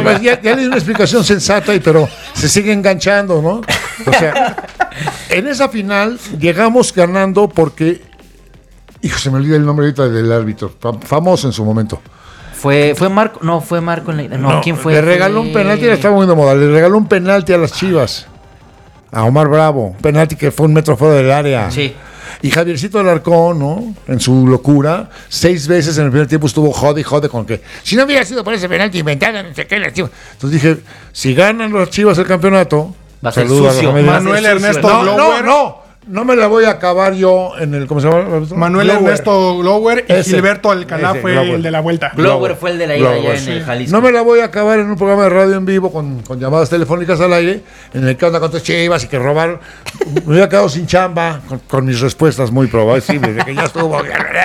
pues ya le di una explicación sensata, pero se sigue enganchando, ¿no? O sea, en esa final llegamos ganando porque, hijo, se me olvida el nombre ahorita del árbitro, famoso en su momento. Fue Marco, no, fue Marco. No, ¿quién fue? Le regaló un penalti, estaba muy de moda, le regaló un penalti a las Chivas, a Omar Bravo, penalti que fue 1 metro fuera del área. Sí. Y Javiercito Alarcón, ¿no? En su locura, 6 veces en el primer tiempo estuvo jode con que si no hubiera sido por ese penalti inventado, no sé qué, las Chivas. Entonces dije, si ganan los Chivas el campeonato, va a ser saluda sucio. a Manuel Ernesto Glower. No me la voy a acabar yo en el, ¿cómo se llama? Manuel Glower. Ernesto Glower y Ese. Gilberto Alcalá Ese, fue Glower. el de la vuelta. Glower fue el de la ida allá en el Jalisco. No me la voy a acabar en un programa de radio en vivo con llamadas telefónicas al aire, en el que anda contra Chivas y que robaron. Me hubiera quedado sin chamba con mis respuestas muy probables, de que ya estuvo.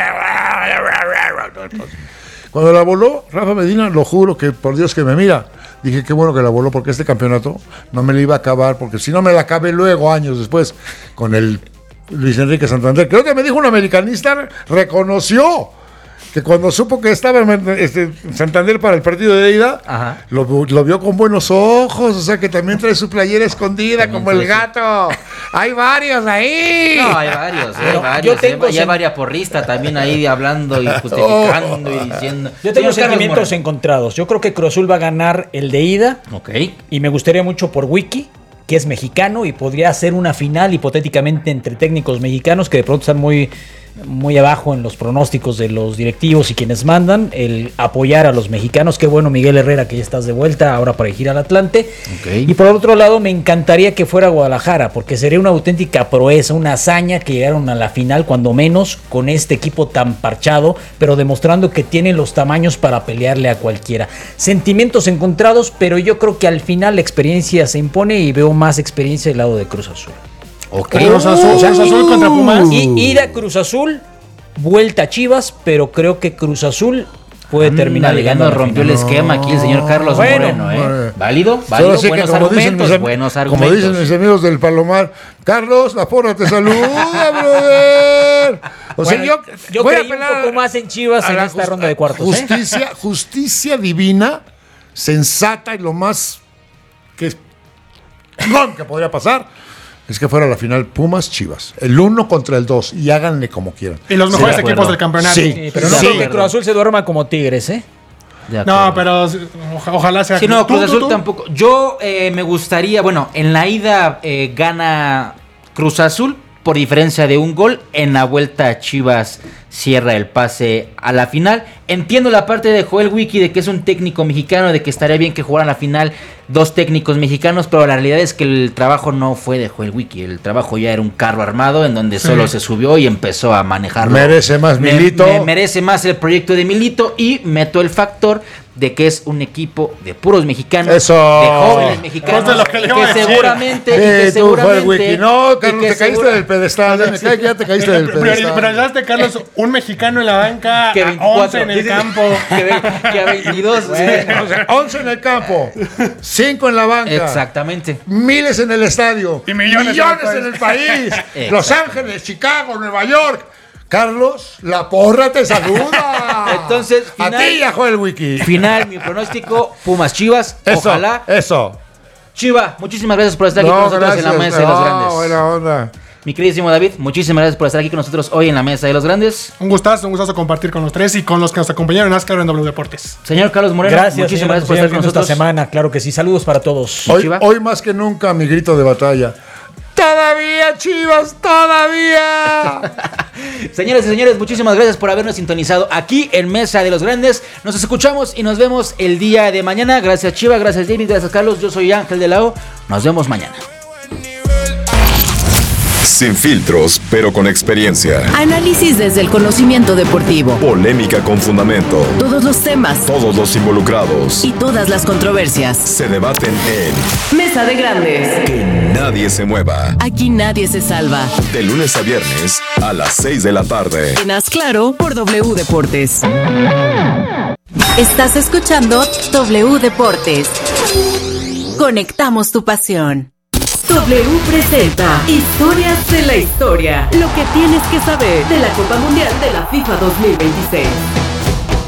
Cuando la voló, Rafa Medina, lo juro que por Dios que me mira, dije qué bueno que la voló porque este campeonato no me la iba a acabar, porque si no me la acabé luego, años después, con el Luis Enrique Santander. Creo que me dijo un americanista, reconoció que cuando supo que estaba en Santander para el partido de ida, lo vio con buenos ojos, o sea que también trae su playera escondida como el gato. Hay varios ahí. No, hay varios. Hay varias porristas también ahí hablando y justificando y diciendo. Yo tengo sentimientos encontrados. Yo creo que Cruz Azul va a ganar el de ida. Ok. Y me gustaría mucho por Wiki, que es mexicano y podría hacer una final hipotéticamente entre técnicos mexicanos que de pronto están muy abajo en los pronósticos de los directivos y quienes mandan, el apoyar a los mexicanos. Qué bueno, Miguel Herrera, que ya estás de vuelta ahora para ir al Atlante. Okay. Y por otro lado, me encantaría que fuera Guadalajara, porque sería una auténtica proeza, una hazaña que llegaron a la final, cuando menos, con este equipo tan parchado, pero demostrando que tienen los tamaños para pelearle a cualquiera. Sentimientos encontrados, pero yo creo que al final la experiencia se impone y veo más experiencia del lado de Cruz Azul. Okay. Cruz Azul contra Pumas. Y ir a Cruz Azul, vuelta a Chivas, pero creo que Cruz Azul puede terminar llegando. Rompió el esquema aquí el señor Carlos Moreno, Válido, Sí, buenos argumentos, como dicen mis amigos del Palomar, Carlos, la porra te saluda, brother. O sea, yo voy a creí un apelar poco más en Chivas en esta ronda de cuartos. Justicia divina, sensata y lo más que podría pasar es que fuera la final Pumas-Chivas. El 1 contra el 2 y háganle como quieran. Y los mejores equipos del campeonato. Sí, pero no creo que Cruz Azul se duerma como Tigres, ¿eh? No, pero ojalá sea. Sí, no, Cruz Azul tampoco. Yo me gustaría, bueno, en la ida gana Cruz Azul por diferencia de un gol. En la vuelta Chivas cierra el pase a la final. Entiendo la parte de Joel Wiki de que es un técnico mexicano, de que estaría bien que jugaran la final 2 técnicos mexicanos, pero la realidad es que el trabajo no fue de Joel Wiki. El trabajo ya era un carro armado en donde solo se subió y empezó a manejarlo. Merece más Milito. Merece más el proyecto de Milito, y meto el factor de que es un equipo de puros mexicanos, Eso. de jóvenes mexicanos, que seguramente no, Carlos, te caíste del pedestal. Me cae que ya te caíste del pedestal. Prioridad, Carlos, un mexicano en la banca, que 11 en el campo. Que a 22. Bueno, o sea, 11 en el campo, 5 en la banca. Exactamente. Miles en el estadio. Y millones en el país. Los Ángeles, Chicago, Nueva York. Carlos, la porra te saluda. Entonces, final, a ti y a Joel Wiki. Final, mi pronóstico, Pumas Chivas. Ojalá. Eso. Chiva, muchísimas gracias por estar aquí con nosotros en la Mesa de los Grandes. Buena onda. Mi queridísimo David, muchísimas gracias por estar aquí con nosotros hoy en la Mesa de los Grandes. Un gustazo compartir con los tres y con los que nos acompañaron en NASCAR en W Deportes. Señor Carlos Moreno, muchísimas gracias por estar con nosotros esta semana. Claro que sí, saludos para todos. Hoy más que nunca mi grito de batalla. ¡Todavía, Chivas! ¡Todavía! Señoras y señores, muchísimas gracias por habernos sintonizado aquí en Mesa de los Grandes. Nos escuchamos y nos vemos el día de mañana. Gracias, Chiva, gracias, David, gracias, Carlos. Yo soy Ángel de la O. Nos vemos mañana. Sin filtros, pero con experiencia. Análisis desde el conocimiento deportivo. Polémica con fundamento. Todos los temas. Todos los involucrados. Y todas las controversias. Se debaten en Mesa de Grandes. Que nadie se mueva. Aquí nadie se salva. De lunes a viernes a las 6 de la tarde. En Haz Claro por W Deportes. Estás escuchando W Deportes. Conectamos tu pasión. W presenta Historias de la Historia. Lo que tienes que saber de la Copa Mundial de la FIFA 2026.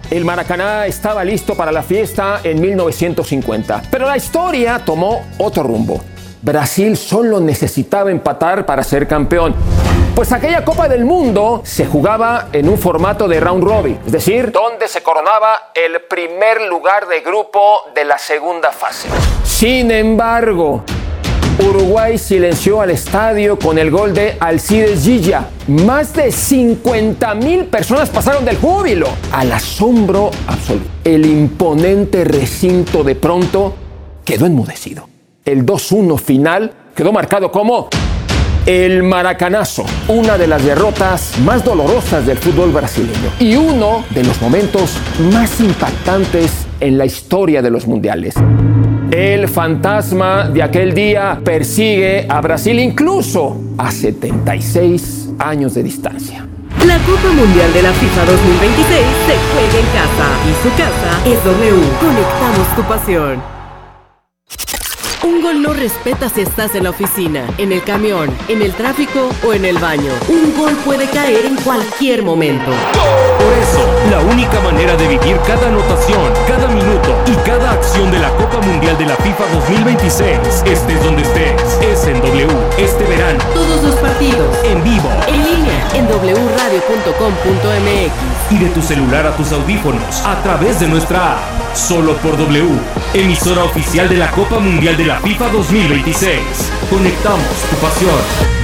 El Maracaná estaba listo para la fiesta en 1950, pero la historia tomó otro rumbo. Brasil solo necesitaba empatar para ser campeón, pues aquella Copa del Mundo se jugaba en un formato de round robin, es decir, donde se coronaba el primer lugar de grupo de la segunda fase. Sin embargo, Uruguay silenció al estadio con el gol de Alcides Gilla. Más de 50,000 personas pasaron del júbilo al asombro absoluto. El imponente recinto de pronto quedó enmudecido. El 2-1 final quedó marcado como el Maracanazo, una de las derrotas más dolorosas del fútbol brasileño y uno de los momentos más impactantes en la historia de los mundiales. El fantasma de aquel día persigue a Brasil incluso a 76 años de distancia. La Copa Mundial de la FIFA 2026 se juega en casa y su casa es W. Conectamos tu pasión. Un gol no respeta si estás en la oficina, en el camión, en el tráfico o en el baño. Un gol puede caer en cualquier momento. Por eso, la única manera de vivir cada anotación, cada minuto y cada acción de la Copa Mundial de la FIFA 2026, estés donde estés, es en W. Este verano, Todos los partidos, en vivo, en línea, en wradio.com.mx. y de tu celular a tus audífonos, a través de nuestra app. Solo por W, emisora oficial de la Copa Mundial de la FIFA 2026. Conectamos tu pasión.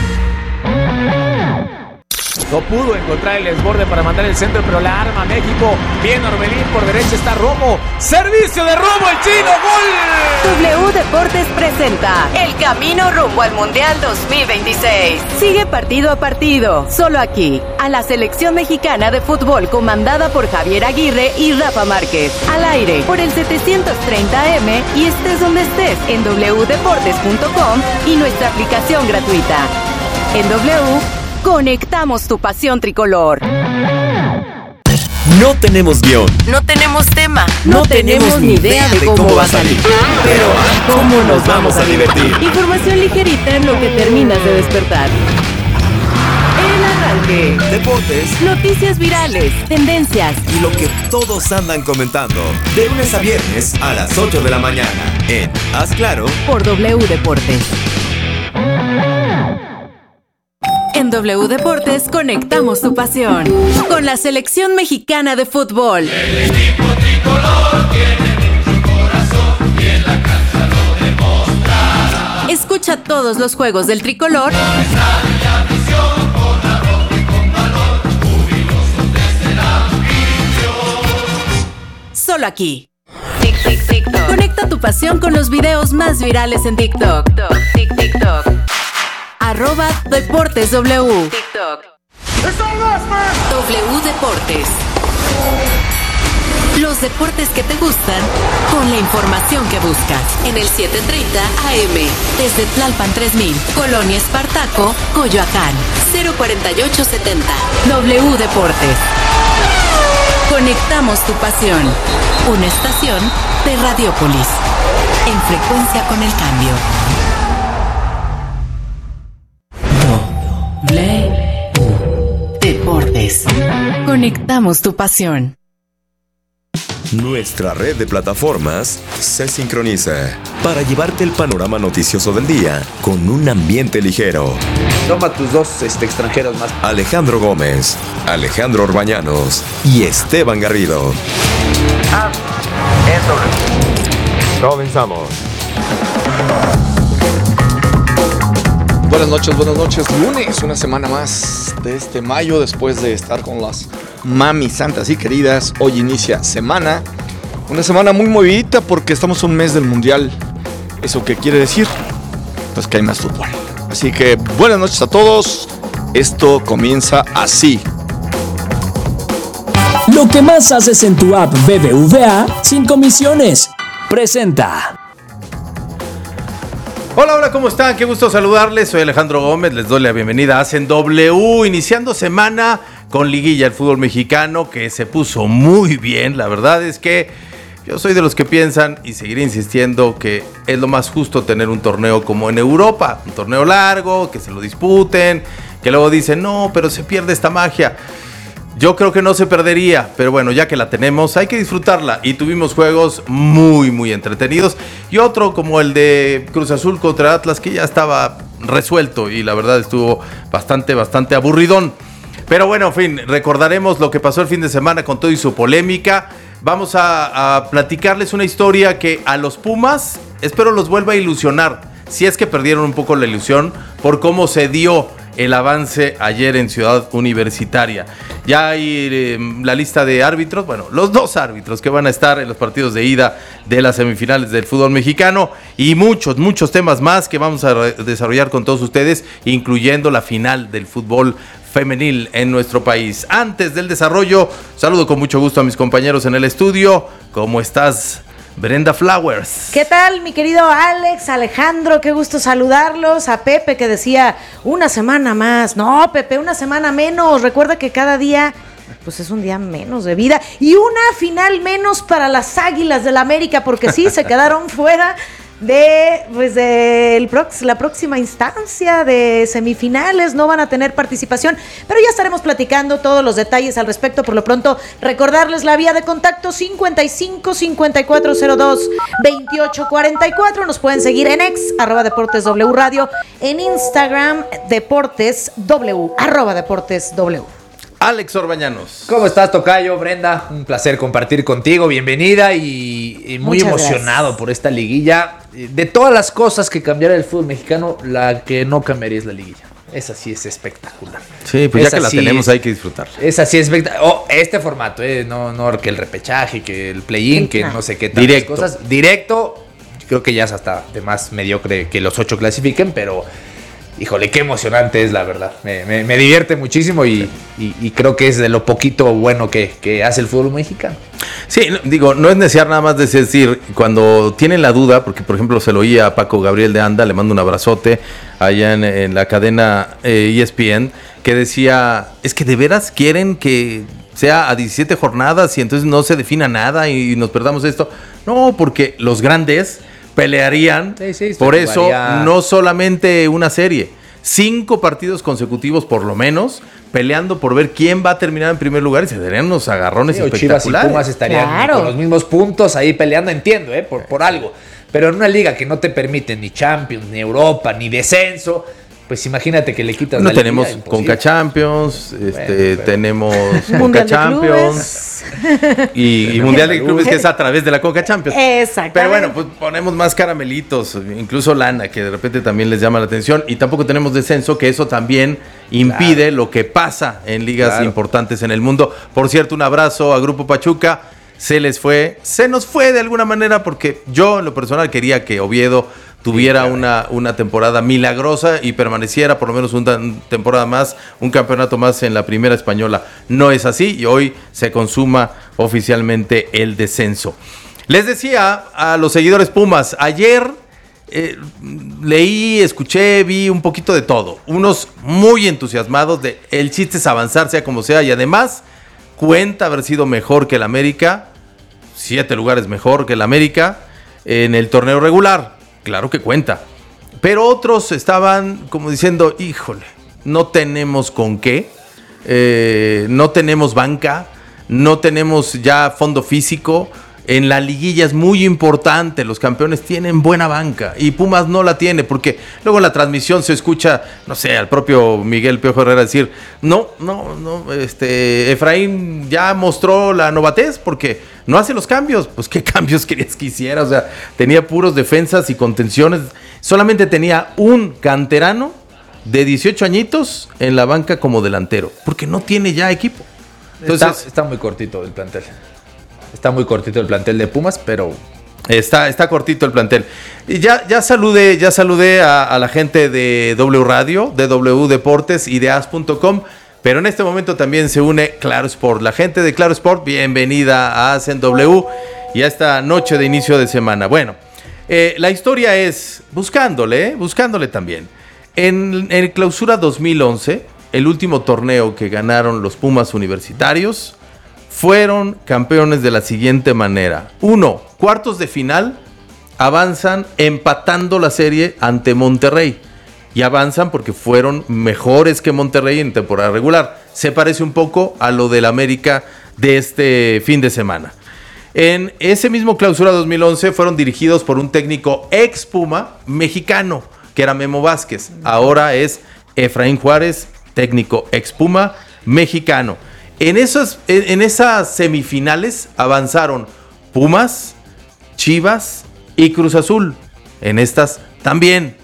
No pudo encontrar el desborde para mandar el centro, pero la arma México. Bien Orbelín, por derecha está Romo. Servicio de Romo, el chino, ¡gol! W Deportes presenta el camino rumbo al Mundial 2026. Sigue partido a partido, solo aquí, a la selección mexicana de fútbol comandada por Javier Aguirre y Rafa Márquez. Al aire, por el 730M y estés donde estés en wdeportes.com y nuestra aplicación gratuita. En W, conectamos tu pasión tricolor. No tenemos guión. No tenemos tema. No tenemos ni idea de cómo va a salir. Pero ¿cómo nos vamos a divertir? Información ligerita en lo que terminas de despertar. El arranque. Deportes Noticias virales, tendencias. y lo que todos andan comentando. De lunes a viernes a las 8 de la mañana en Haz Claro. Por W Deportes. En W Deportes conectamos tu pasión con la selección mexicana de fútbol. El equipo tricolor tiene mucho corazón y en la cancha lo demostrará. Escucha todos los juegos del tricolor. Con estadio y afición, con arrojo y con valor, jubilosos desde la afición. Solo aquí. TikTok. Conecta tu pasión con los videos más virales en TikTok. TikTok. @DeportesW. TikTok. W Deportes. Los deportes que te gustan con la información que buscas. En el 730 AM. Desde Tlalpan 3000. Colonia Espartaco, Coyoacán. 04870. W Deportes. Conectamos tu pasión. Una estación de Radiopolis. En frecuencia con el cambio. Deportes. Conectamos tu pasión. Nuestra red de plataformas se sincroniza para llevarte el panorama noticioso del día con un ambiente ligero. Toma tus dos extranjeros más. Alejandro Gómez, Alejandro Orbañanos y Esteban Garrido. Comenzamos. Buenas noches, lunes, una semana más de este mayo, después de estar con las mami santas y queridas. Hoy inicia semana, una semana muy movidita porque estamos a un mes del mundial. ¿Eso qué quiere decir? Pues que hay más fútbol. Así que buenas noches a todos, esto comienza así. Lo que más haces en tu app BBVA sin comisiones. Presenta. Hola, ¿cómo están? Qué gusto saludarles. Soy Alejandro Gómez, les doy la bienvenida a Hacen W, iniciando semana con liguilla el fútbol mexicano, que se puso muy bien. La verdad es que yo soy de los que piensan, y seguiré insistiendo, que es lo más justo tener un torneo como en Europa, un torneo largo, que se lo disputen, que luego dicen, no, pero se pierde esta magia. Yo creo que no se perdería, pero bueno, ya que la tenemos, hay que disfrutarla. Y tuvimos juegos muy, muy entretenidos. Y otro como el de Cruz Azul contra Atlas, que ya estaba resuelto y la verdad estuvo bastante aburridón. Pero bueno, en fin, recordaremos lo que pasó el fin de semana con todo y su polémica. Vamos a platicarles una historia que a los Pumas, espero los vuelva a ilusionar. Si es que perdieron un poco la ilusión por cómo se dio el avance ayer en Ciudad Universitaria. Ya hay la lista de árbitros, bueno, los 2 árbitros que van a estar en los partidos de ida de las semifinales del fútbol mexicano y muchos temas más que vamos a desarrollar con todos ustedes, incluyendo la final del fútbol femenil en nuestro país. Antes del desarrollo, saludo con mucho gusto a mis compañeros en el estudio. ¿Cómo estás, Brenda Flowers? ¿Qué tal, mi querido Alex, Alejandro? Qué gusto saludarlos. A Pepe, que decía, una semana más. No, Pepe, una semana menos. Recuerda que cada día, pues es un día menos de vida. Y una final menos para las Águilas del América, porque sí, se quedaron fuera de la próxima instancia de semifinales. No van a tener participación, pero ya estaremos platicando todos los detalles al respecto. Por lo pronto, recordarles la vía de contacto 55 5402 2844. Nos pueden seguir en @DeportesW Radio, en Instagram DeportesW, @DeportesW. Alex Orbañanos. ¿Cómo estás, tocayo? Brenda, un placer compartir contigo, bienvenida y muy Muchas emocionado gracias por esta liguilla. De todas las cosas que cambiará el fútbol mexicano, la que no cambiaría es la liguilla. Esa sí es espectacular. Sí, pues ya que la tenemos hay que disfrutarla. Esa sí es espectacular. Este formato, no que el repechaje, que el play-in, que no sé qué tantas Directo. cosas. Directo, creo que ya es hasta de más mediocre que los 8 clasifiquen, pero híjole, qué emocionante es, la verdad. Me divierte muchísimo y creo que es de lo poquito bueno que hace el fútbol mexicano. Sí, digo, no es necesario nada más decir, cuando tienen la duda, porque por ejemplo se lo oía a Paco Gabriel de Anda, le mando un abrazote allá en la cadena ESPN, que decía, es que de veras quieren que sea a 17 jornadas y entonces no se defina nada y nos perdamos esto. No, porque los grandes pelearían por eso, no solamente una serie, 5 partidos consecutivos por lo menos, peleando por ver quién va a terminar en primer lugar y se darían unos agarrones espectaculares. Chivas y Pumas estarían con los mismos puntos ahí peleando, entiendo, por algo. Pero en una liga que no te permite ni Champions, ni Europa, ni descenso, pues imagínate que le quitas no la tenemos liga, Conca Champions, tenemos Conca Mundial de Champions y Mundial de Clubes, que es a través de la Conca Champions. Exactamente. Pero bueno, pues ponemos más caramelitos, incluso lana, que de repente también les llama la atención, y tampoco tenemos descenso, que eso también impide lo que pasa en ligas importantes en el mundo. Por cierto, un abrazo a Grupo Pachuca. Se nos fue de alguna manera, porque yo en lo personal quería que Oviedo tuviera una temporada milagrosa y permaneciera por lo menos una temporada más, un campeonato más en la primera española. No es así y hoy se consuma oficialmente el descenso. Les decía a los seguidores Pumas, ayer leí, escuché, vi un poquito de todo. Unos muy entusiasmados de el chiste es avanzar sea como sea, y además cuenta haber sido mejor que el América, 7 lugares mejor que el América en el torneo regular. Claro que cuenta. Pero otros estaban como diciendo, híjole, no tenemos con qué, no tenemos banca, no tenemos ya fondo físico. En la liguilla es muy importante, los campeones tienen buena banca y Pumas no la tiene, porque luego en la transmisión se escucha, no sé, al propio Miguel Piojo Herrera decir, no, Efraín ya mostró la novatez porque no hace los cambios. Pues qué cambios querías que hiciera, o sea, tenía puros defensas y contenciones, solamente tenía un canterano de 18 añitos en la banca como delantero, porque no tiene ya equipo. Entonces, está muy cortito el plantel. Está muy cortito el plantel de Pumas, pero está cortito el plantel. Y ya saludé a la gente de W Radio, de W Deportes y de AS.com, pero en este momento también se une Claro Sport. La gente de Claro Sport, bienvenida a AS en W y a esta noche de inicio de semana. Bueno, la historia es buscándole también. En el Clausura 2011, el último torneo que ganaron los Pumas universitarios, fueron campeones de la siguiente manera. 1, cuartos de final, avanzan empatando la serie ante Monterrey. Y avanzan porque fueron mejores que Monterrey en temporada regular. se parece un poco a lo del América de este fin de semana. En ese mismo clausura 2011 fueron dirigidos por un técnico ex Puma mexicano, que era Memo Vázquez. Ahora es Efraín Juárez, técnico ex Puma mexicano. En esas semifinales avanzaron Pumas, Chivas y Cruz Azul. En estas también,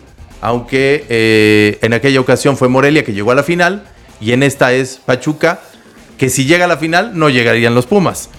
aunque en aquella ocasión fue Morelia que llegó a la final, y en esta es Pachuca, que si llega a la final no llegarían los Pumas.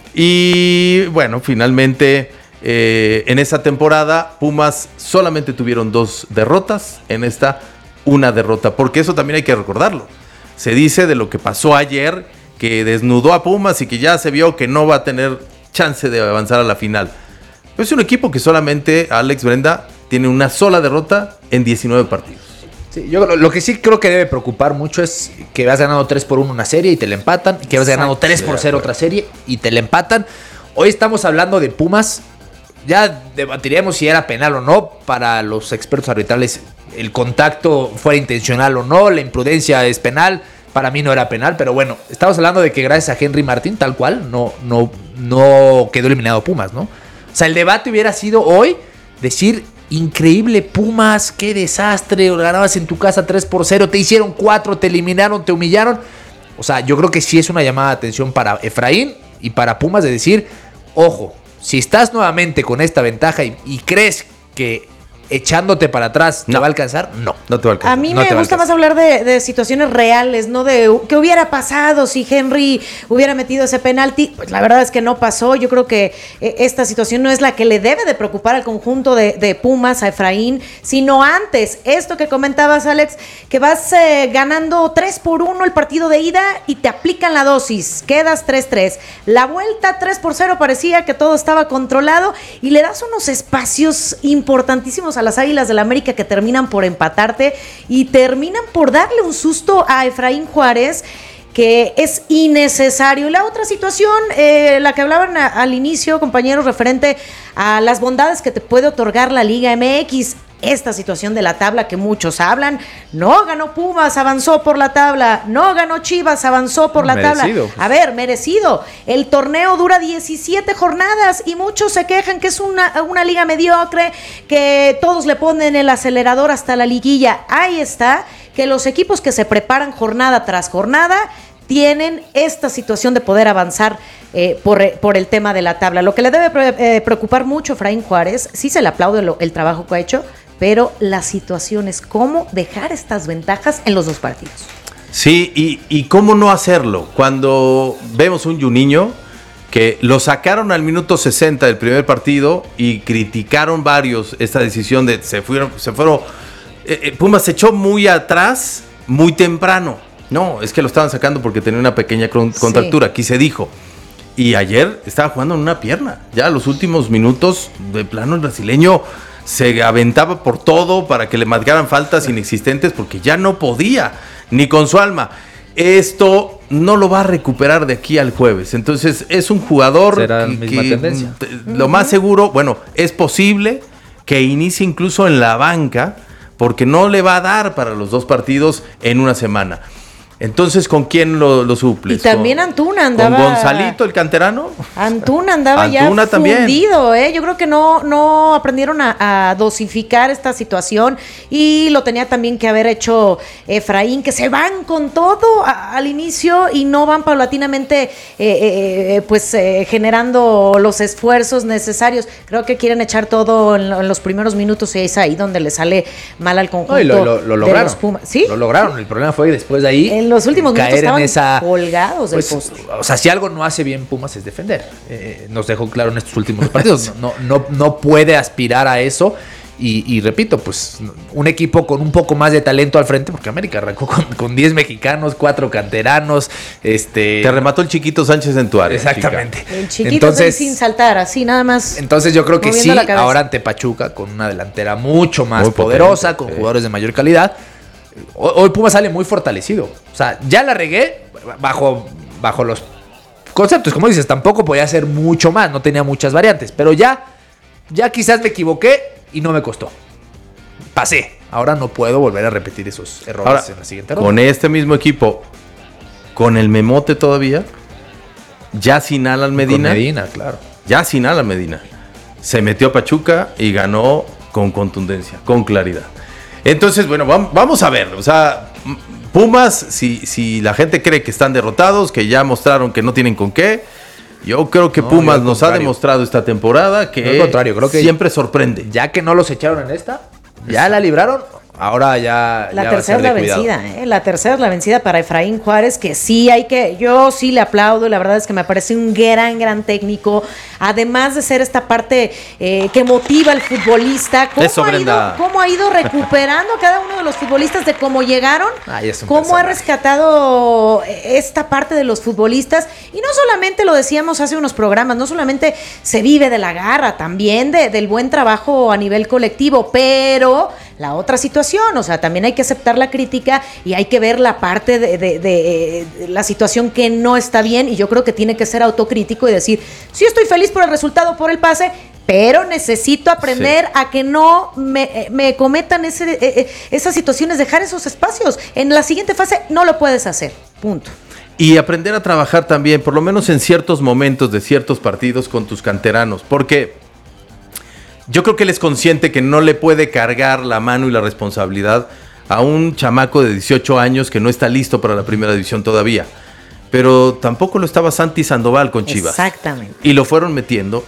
Y bueno, finalmente en esa temporada Pumas solamente tuvieron 2 derrotas, en esta una derrota, porque eso también hay que recordarlo. Se dice de lo que pasó ayer, que desnudó a Pumas y que ya se vio que no va a tener chance de avanzar a la final. Pero es un equipo que solamente, Alex, Brenda, tiene una sola derrota en 19 partidos. Sí, yo lo que sí creo que debe preocupar mucho es que vas ganando 3-1 una serie y te la empatan, que vas ganando 3-0 otra serie y te la empatan. Hoy estamos hablando de Pumas, ya debatiremos si era penal o no. Para los expertos arbitrales, el contacto fuera intencional o no, la imprudencia es penal. Para mí no era penal, pero bueno, estamos hablando de que gracias a Henry Martín, tal cual, no quedó eliminado Pumas, ¿no? O sea, el debate hubiera sido hoy decir: increíble Pumas, qué desastre, ganabas en tu casa 3-0, te hicieron 4, te eliminaron, te humillaron. O sea, yo creo que sí es una llamada de atención para Efraín y para Pumas de decir: ojo, si estás nuevamente con esta ventaja y crees que echándote para atrás te va a alcanzar, no te va a alcanzar. A mí me gusta más hablar de situaciones reales, no de qué hubiera pasado si Henry hubiera metido ese penalti. Pues la verdad es que no pasó. Yo creo que esta situación no es la que le debe de preocupar al conjunto de Pumas, a Efraín, sino antes, esto que comentabas, Alex, que vas ganando 3-1 el partido de ida y te aplican la dosis, quedas 3-3. La vuelta 3-0 parecía que todo estaba controlado y le das unos espacios importantísimos a las Águilas del América que terminan por empatarte y terminan por darle un susto a Efraín Juárez, que es innecesario. Y la otra situación, la que hablaban al inicio, compañeros, referente a las bondades que te puede otorgar la Liga MX. Esta situación de la tabla que muchos hablan, no ganó Pumas, avanzó por la tabla, no ganó Chivas, avanzó por la tabla. A ver, merecido. El torneo dura 17 jornadas y muchos se quejan que es una liga mediocre, que todos le ponen el acelerador hasta la liguilla. Ahí está, que los equipos que se preparan jornada tras jornada tienen esta situación de poder avanzar por el tema de la tabla. Lo que le debe preocupar mucho a Efraín Juárez, sí se le aplaude el trabajo que ha hecho, pero la situación es cómo dejar estas ventajas en los 2 partidos. Sí, y cómo no hacerlo cuando vemos un Juninho que lo sacaron al minuto 60 del primer partido y criticaron varios esta decisión de se fueron. Pumas se echó muy atrás, muy temprano. No, es que lo estaban sacando porque tenía una pequeña contractura, aquí se dijo. Y ayer estaba jugando en una pierna. Ya los últimos minutos, de plano, el brasileño se aventaba por todo para que le marcaran faltas inexistentes porque ya no podía, ni con su alma. Esto no lo va a recuperar de aquí al jueves. Entonces es un jugador ¿será la misma tendencia? Lo más seguro, bueno, es posible que inicie incluso en la banca porque no le va a dar para los 2 partidos en una semana. Entonces, ¿con quién lo suples? Y también Antuna andaba... ¿Con Gonzalito, el canterano? Antuna andaba Antuna ya también fundido, ¿eh? Yo creo que no aprendieron a dosificar esta situación y lo tenía también que haber hecho Efraín, que se van con todo al inicio y no van paulatinamente generando los esfuerzos necesarios. Creo que quieren echar todo en los primeros minutos y es ahí donde le sale mal al conjunto. No, lo lograron. De los Pumas. ¿Sí? Lo lograron. El problema fue que después de ahí en los últimos minutos estaban colgados del poste. O sea, si algo no hace bien Pumas es defender. Nos dejó claro en estos últimos partidos. No puede aspirar a eso. Y repito, pues un equipo con un poco más de talento al frente, porque América arrancó con 10 mexicanos, 4 canteranos. Te remató el Chiquito Sánchez en tu área. Exactamente. Chica. El Chiquito entonces, sin saltar, así nada más. Entonces yo creo que sí, ahora ante Pachuca, con una delantera mucho más poderosa, con jugadores de mayor calidad. Hoy Pumas sale muy fortalecido. O sea, ya la regué bajo los conceptos. Como dices, tampoco podía hacer mucho más, no tenía muchas variantes. Pero ya quizás me equivoqué y no me costó. Pasé. Ahora no puedo volver a repetir esos errores en la siguiente ronda. Con este mismo equipo, con el Memote todavía, ya sin Alan Medina. Con Medina, claro. Ya sin Alan Medina. Se metió a Pachuca y ganó con contundencia, con claridad. Entonces, bueno, vamos a ver. O sea, Pumas, si la gente cree que están derrotados, que ya mostraron que no tienen con qué, yo creo que Pumas nos ha demostrado esta temporada que, al contrario, creo que siempre sorprende. Ya que no los echaron en esta, ya la libraron. Ahora ya. La ya tercera es la vencida, La tercera es la vencida para Efraín Juárez, que sí yo sí le aplaudo, la verdad es que me parece un gran técnico, además de ser esta parte que motiva al futbolista. ¿Cómo ha ido recuperando cada uno de los futbolistas de cómo llegaron? ¿Cómo ha rescatado esta parte de los futbolistas? Y no solamente lo decíamos hace unos programas, no solamente se vive de la garra, también del buen trabajo a nivel colectivo, pero la otra situación, o sea, también hay que aceptar la crítica y hay que ver la parte de la situación que no está bien, y yo creo que tiene que ser autocrítico y decir, sí estoy feliz por el resultado, por el pase, pero necesito aprender a que no me cometan esas situaciones, dejar esos espacios. En la siguiente fase no lo puedes hacer, punto. Y aprender a trabajar también, por lo menos en ciertos momentos de ciertos partidos con tus canteranos, porque yo creo que él es consciente que no le puede cargar la mano y la responsabilidad a un chamaco de 18 años que no está listo para la primera división todavía. Pero tampoco lo estaba Santi Sandoval con Chivas. Exactamente. Y lo fueron metiendo.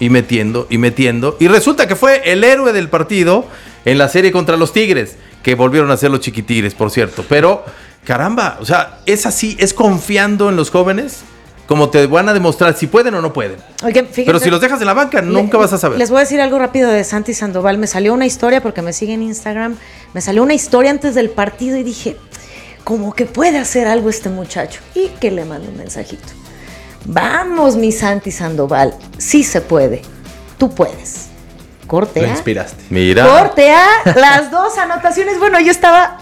Y resulta que fue el héroe del partido en la serie contra los Tigres, que volvieron a ser los chiquitigres, por cierto. Pero, caramba, o sea, es así, es confiando en los jóvenes, como te van a demostrar si pueden o no pueden. Oigan, fíjense, pero si los dejas en la banca, nunca vas a saber. Les voy a decir algo rápido de Santi Sandoval. Me salió una historia, porque me sigue en Instagram, me salió una historia antes del partido y dije, como que puede hacer algo este muchacho. Y que le mando un mensajito. Vamos, mi Santi Sandoval, sí se puede. Tú puedes. Corte Lo A. inspiraste. Mira. Corte A, las dos anotaciones. Bueno, yo estaba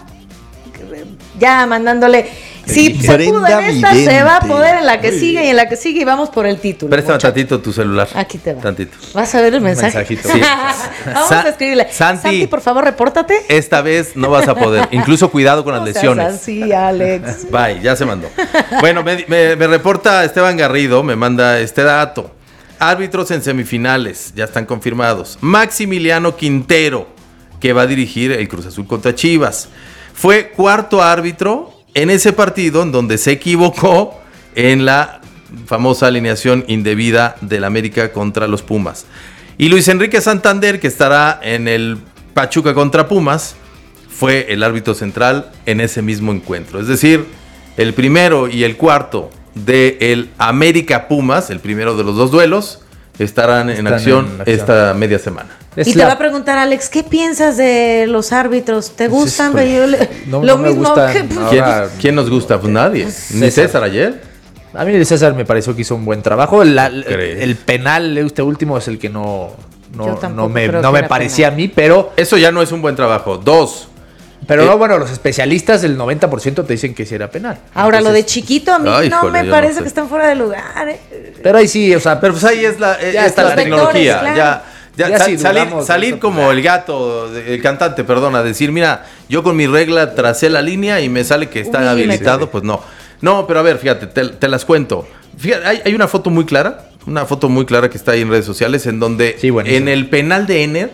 ya mandándole. Si se pudo en esta, se va a poder en la que sigue y en la que sigue, y vamos por el título. Préstame tantito tu celular. Aquí te va. Tantito. ¿Vas a ver el mensaje? Mensajito. Sí. Vamos a escribirle. Santi, por favor, repórtate. Esta vez no vas a poder. Incluso cuidado con las lesiones. Así, Alex. Bye, ya se mandó. Bueno, me reporta Esteban Garrido, me manda este dato. Árbitros en semifinales, ya están confirmados. Maximiliano Quintero, que va a dirigir el Cruz Azul contra Chivas. Fue cuarto árbitro en ese partido en donde se equivocó en la famosa alineación indebida del América contra los Pumas. Y Luis Enrique Santander, que estará en el Pachuca contra Pumas, fue el árbitro central en ese mismo encuentro. Es decir, el primero y el cuarto del América Pumas, el primero de los dos duelos, estarán en acción esta media semana. Y te va a preguntar, Alex, ¿qué piensas de los árbitros? ¿Te gustan? No me gustan. ¿Quién nos gusta? Pues nadie. Ni César ayer. A mí César me pareció que hizo un buen trabajo. El penal, este último, es el que no me parecía a mí, pero... Eso ya no es un buen trabajo. Dos. Pero no, bueno, los especialistas, el 90% te dicen que sí era penal. Ahora, entonces, lo de Chiquito a mí no me parece que están fuera de lugar. Pero ahí sí, o sea... Pero pues ahí es la tecnología. Claro. Salir como el gato, el cantante, perdón, a decir, mira, yo con mi regla tracé la línea y me sale que está habilitado, pues no. No, pero a ver, fíjate, te las cuento. Fíjate, hay una foto muy clara que está ahí en redes sociales, en donde en el penal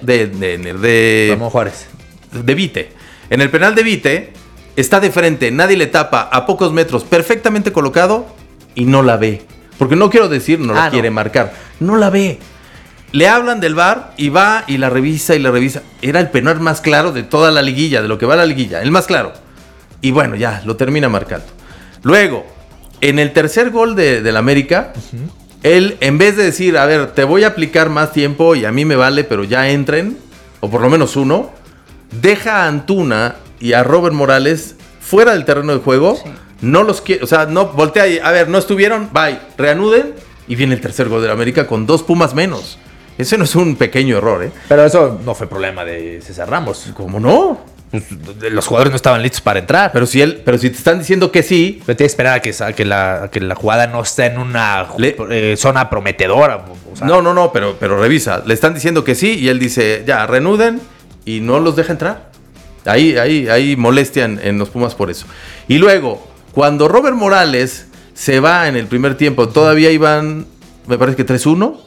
de Ramón Juárez. De Vite. En el penal de Vite está de frente, nadie le tapa, a pocos metros, perfectamente colocado, y no la ve. Porque no quiero decir, la quiere marcar. No la ve. Le hablan del VAR y va y la revisa y la revisa. Era el penal más claro de toda la liguilla, de lo que va la liguilla, el más claro. Y bueno, ya, lo termina marcando. Luego, en el tercer gol del América, él, en vez de decir, a ver, te voy a aplicar más tiempo y a mí me vale, pero ya entren, o por lo menos uno, deja a Antuna y a Robert Morales fuera del terreno de juego. Sí. No los quiere, o sea, no voltea y, a ver, no estuvieron, bye, reanuden, y viene el tercer gol del América con 2 Pumas menos. Ese no es un pequeño error, ¿eh? Pero eso no fue problema de César Ramos. ¿Cómo no? Pues, los jugadores no estaban listos para entrar. Pero si te están diciendo que sí, pero tienes que esperar a que la jugada no esté en una zona prometedora. O sea. No, pero revisa. Le están diciendo que sí y él dice, ya, reanuden, y no los deja entrar. Ahí molestia en los Pumas por eso. Y luego, cuando Robert Morales se va en el primer tiempo, todavía iban, me parece que 3-1,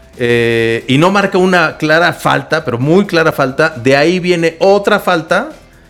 y no marca una clara falta, pero muy clara falta. De ahí viene otra falta,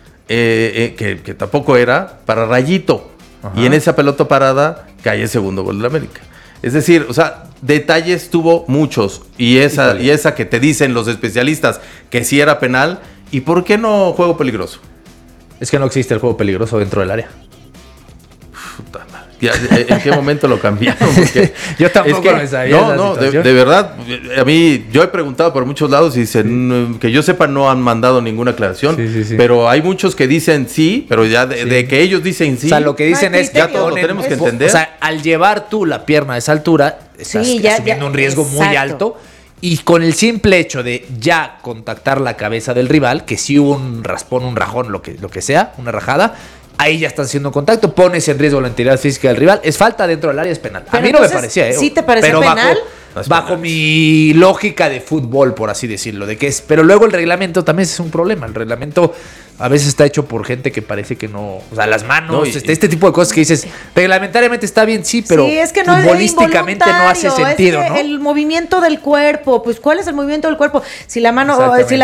que tampoco era, para Rayito. Ajá. Y en esa pelota parada cae el segundo gol de la América. Es decir, o sea, detalles tuvo muchos. Y esa que te dicen los especialistas que sí era penal. ¿Y por qué no juego peligroso? Es que no existe el juego peligroso dentro del área. Puta madre. ¿En qué momento lo cambiaron? Porque yo tampoco me sabía. No, de verdad, a mí, yo he preguntado por muchos lados y dicen, que yo sepa, no han mandado ninguna aclaración. Sí. Pero hay muchos que dicen sí, pero ya de que ellos dicen sí. O sea, lo que dicen es que ya todos lo tenemos que entender. O sea, al llevar tú la pierna a esa altura, estás asumiendo un riesgo muy alto. Y con el simple hecho de ya contactar la cabeza del rival, que si hubo un raspón, un rajón, lo que sea, una rajada, ahí ya están haciendo contacto, pones en riesgo la integridad física del rival. Es falta dentro del área, es penal. Pero a mí entonces, no me parecía, ¿sí te parecía penal? Bajo mi lógica de fútbol, por así decirlo, de que es. Pero luego el reglamento también es un problema. El reglamento a veces está hecho por gente que parece que no. O sea, las manos, no, este tipo de cosas que dices, reglamentariamente está bien, sí, pero sí, es que no, futbolísticamente no hace sentido, es que ¿no? El movimiento del cuerpo, pues ¿cuál es el movimiento del cuerpo? Si la mano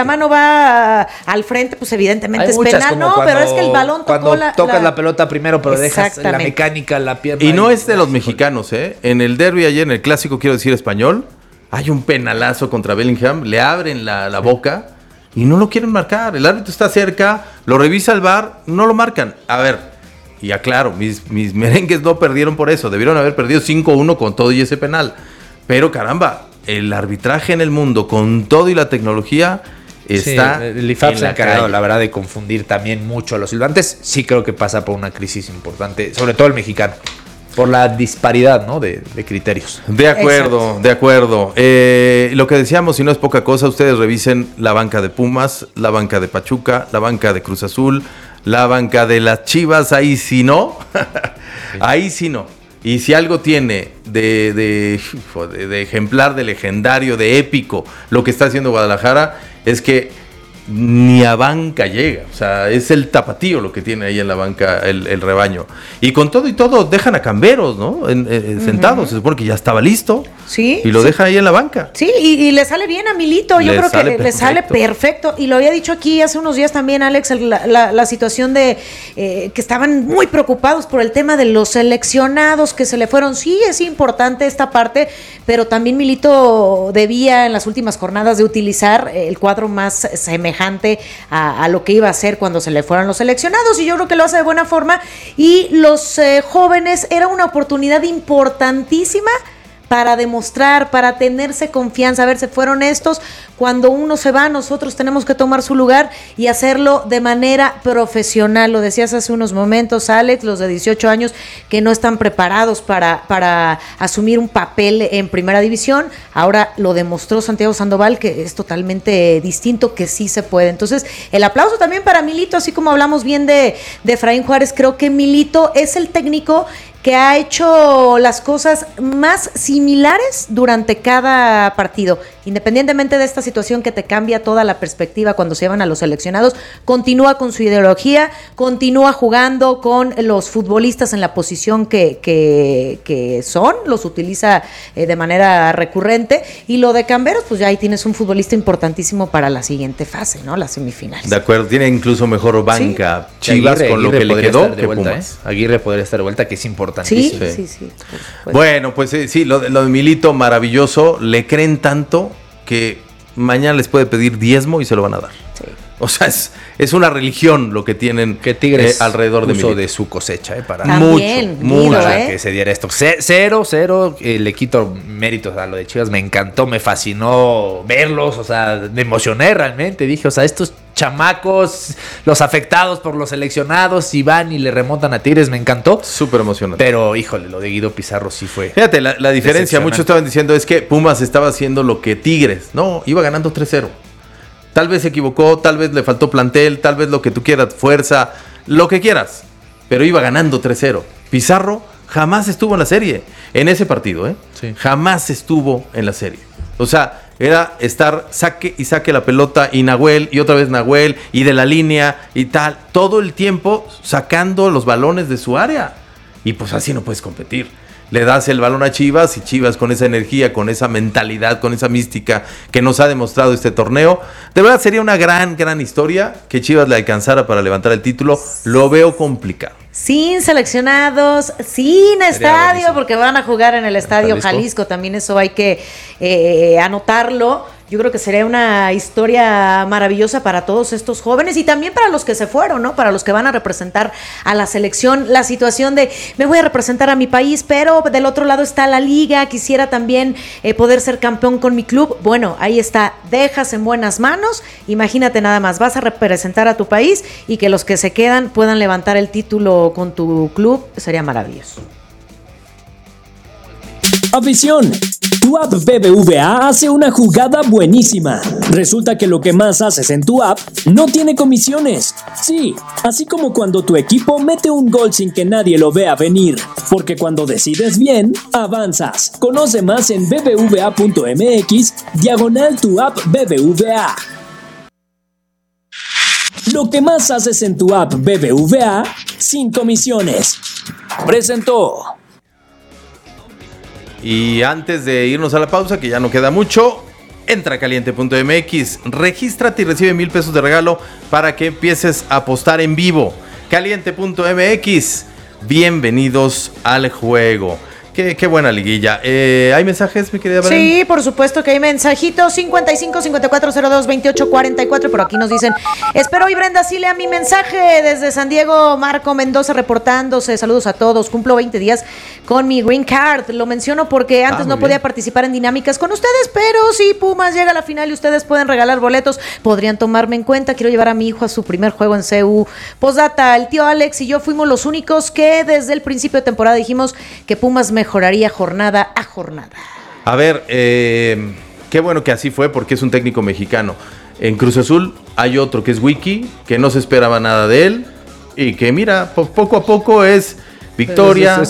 va al frente, pues evidentemente es penal, no, pero es que el balón tocó tocas la pelota primero, pero dejas la mecánica, la pierna. Y no es de los mexicanos, ¿eh? En el derbi ayer, en el clásico, quiero decir español, hay un penalazo contra Bellingham, le abren la boca y no lo quieren marcar. El árbitro está cerca, lo revisa el VAR, no lo marcan. A ver, y aclaro, mis merengues no perdieron por eso, debieron haber perdido 5-1 con todo y ese penal. Pero caramba, el arbitraje en el mundo, con todo y la tecnología, está el IFAB se ha encargado, la verdad, de confundir también mucho a los silbantes. Sí creo que pasa por una crisis importante, sobre todo el mexicano, por la disparidad, ¿no? de criterios. De acuerdo, exacto. De acuerdo. Lo que decíamos, si no es poca cosa, ustedes revisen la banca de Pumas, la banca de Pachuca, la banca de Cruz Azul, la banca de las Chivas, ahí sí no, ahí sí no. Y si algo tiene de ejemplar, de legendario, de épico, lo que está haciendo Guadalajara, es que ni a banca llega. O sea, es el tapatío lo que tiene ahí en la banca el rebaño. Y con todo y todo dejan a Camberos, ¿no? Sentados. Se supone que ya estaba listo. Sí. Y lo deja ahí en la banca. Sí, y le sale bien a Milito. Yo creo que le sale perfecto. Y lo había dicho aquí hace unos días también, Alex, la situación de que estaban muy preocupados por el tema de los seleccionados que se le fueron. Sí, es importante esta parte, pero también Milito debía en las últimas jornadas de utilizar el cuadro más semejante a lo que iba a hacer cuando se le fueran los seleccionados, y yo creo que lo hace de buena forma. Y los jóvenes, era una oportunidad importantísima para demostrar, para tenerse confianza. A ver, se fueron estos. Cuando uno se va, nosotros tenemos que tomar su lugar y hacerlo de manera profesional. Lo decías hace unos momentos, Alex, los de 18 años que no están preparados para asumir un papel en primera división. Ahora lo demostró Santiago Sandoval, que es totalmente distinto, que sí se puede. Entonces, el aplauso también para Milito, así como hablamos bien de Efraín Juárez. Creo que Milito es el técnico que ha hecho las cosas más similares durante cada partido. Independientemente de esta situación que te cambia toda la perspectiva cuando se llevan a los seleccionados, continúa con su ideología, continúa jugando con los futbolistas en la posición que son, los utiliza de manera recurrente. Y lo de Camberos, pues ya ahí tienes un futbolista importantísimo para la siguiente fase, ¿no? Las semifinales. De acuerdo, tiene incluso mejor banca. Sí. Chivas con lo que le quedó que Pumas. Aguirre podría estar de vuelta, que es importantísimo. Sí. Bueno, pues sí, lo de Milito, maravilloso. Le creen tanto que mañana les puede pedir diezmo y se lo van a dar. Sí. O sea, es una religión lo que tienen que Tigres alrededor de Milito. De su cosecha, para también, mucho que se diera esto. 0-0, le quito méritos a lo de Chivas. Me encantó, me fascinó verlos, o sea, me emocioné realmente. Dije, o sea, estos chamacos, los afectados por los seleccionados, y van y le remontan a Tigres, me encantó. Súper emocionante. Pero, híjole, lo de Guido Pizarro sí fue. Fíjate, la diferencia, muchos estaban diciendo es que Pumas estaba haciendo lo que Tigres. No, iba ganando 3-0. Tal vez se equivocó, tal vez le faltó plantel, tal vez lo que tú quieras, fuerza, lo que quieras. Pero iba ganando 3-0. Pizarro jamás estuvo en la serie, en ese partido, Sí. Jamás estuvo en la serie. O sea, era estar saque y saque la pelota y Nahuel y otra vez Nahuel y de la línea y tal. Todo el tiempo sacando los balones de su área. Y pues así no puedes competir. le das el balón a Chivas y Chivas con esa energía, con esa mentalidad, con esa mística que nos ha demostrado este torneo. De verdad sería una gran historia que Chivas le alcanzara para levantar el título. Lo veo complicado. Sin seleccionados, sin estadio, porque van a jugar en el Estadio Jalisco. También eso hay que anotarlo. Yo creo que sería una historia maravillosa para todos estos jóvenes y también para los que se fueron, ¿no? Para los que van a representar a la selección. La situación de, me voy a representar a mi país, pero del otro lado está la liga, quisiera también poder ser campeón con mi club. Bueno, ahí está, dejas en buenas manos. Imagínate nada más, vas a representar a tu país y que los que se quedan puedan levantar el título con tu club. Sería maravilloso. Afición, tu app BBVA hace una jugada buenísima. Resulta que lo que más haces en tu app no tiene comisiones. Sí, así como cuando tu equipo mete un gol sin que nadie lo vea venir. Porque cuando decides bien, avanzas. Conoce más en bbva.mx/tu app BBVA. Lo que más haces en tu app BBVA sin comisiones. Presentó. Y antes de irnos a la pausa, que ya no queda mucho, entra a caliente.mx, regístrate y recibe 1,000 pesos de regalo para que empieces a apostar en vivo. Caliente.mx, bienvenidos al juego. Qué buena liguilla. ¿Hay mensajes, mi querida Belén? Sí, por supuesto que hay mensajitos. 55 54 02 28 44. Por aquí nos dicen: espero hoy Brenda sí lea mi mensaje. Desde San Diego, Marco Mendoza reportándose. Saludos a todos. Cumplo 20 días con mi Green Card. Lo menciono porque antes no podía participar en dinámicas con ustedes, pero si Pumas llega a la final y ustedes pueden regalar boletos, podrían tomarme en cuenta. Quiero llevar a mi hijo a su primer juego en CU. Postdata, el tío Alex y yo fuimos los únicos que desde el principio de temporada dijimos que Pumas mejoraría jornada a jornada. A ver, qué bueno que así fue porque es un técnico mexicano. En Cruz Azul hay otro que es Wiki, que no se esperaba nada de él y que mira, poco a poco es victoria,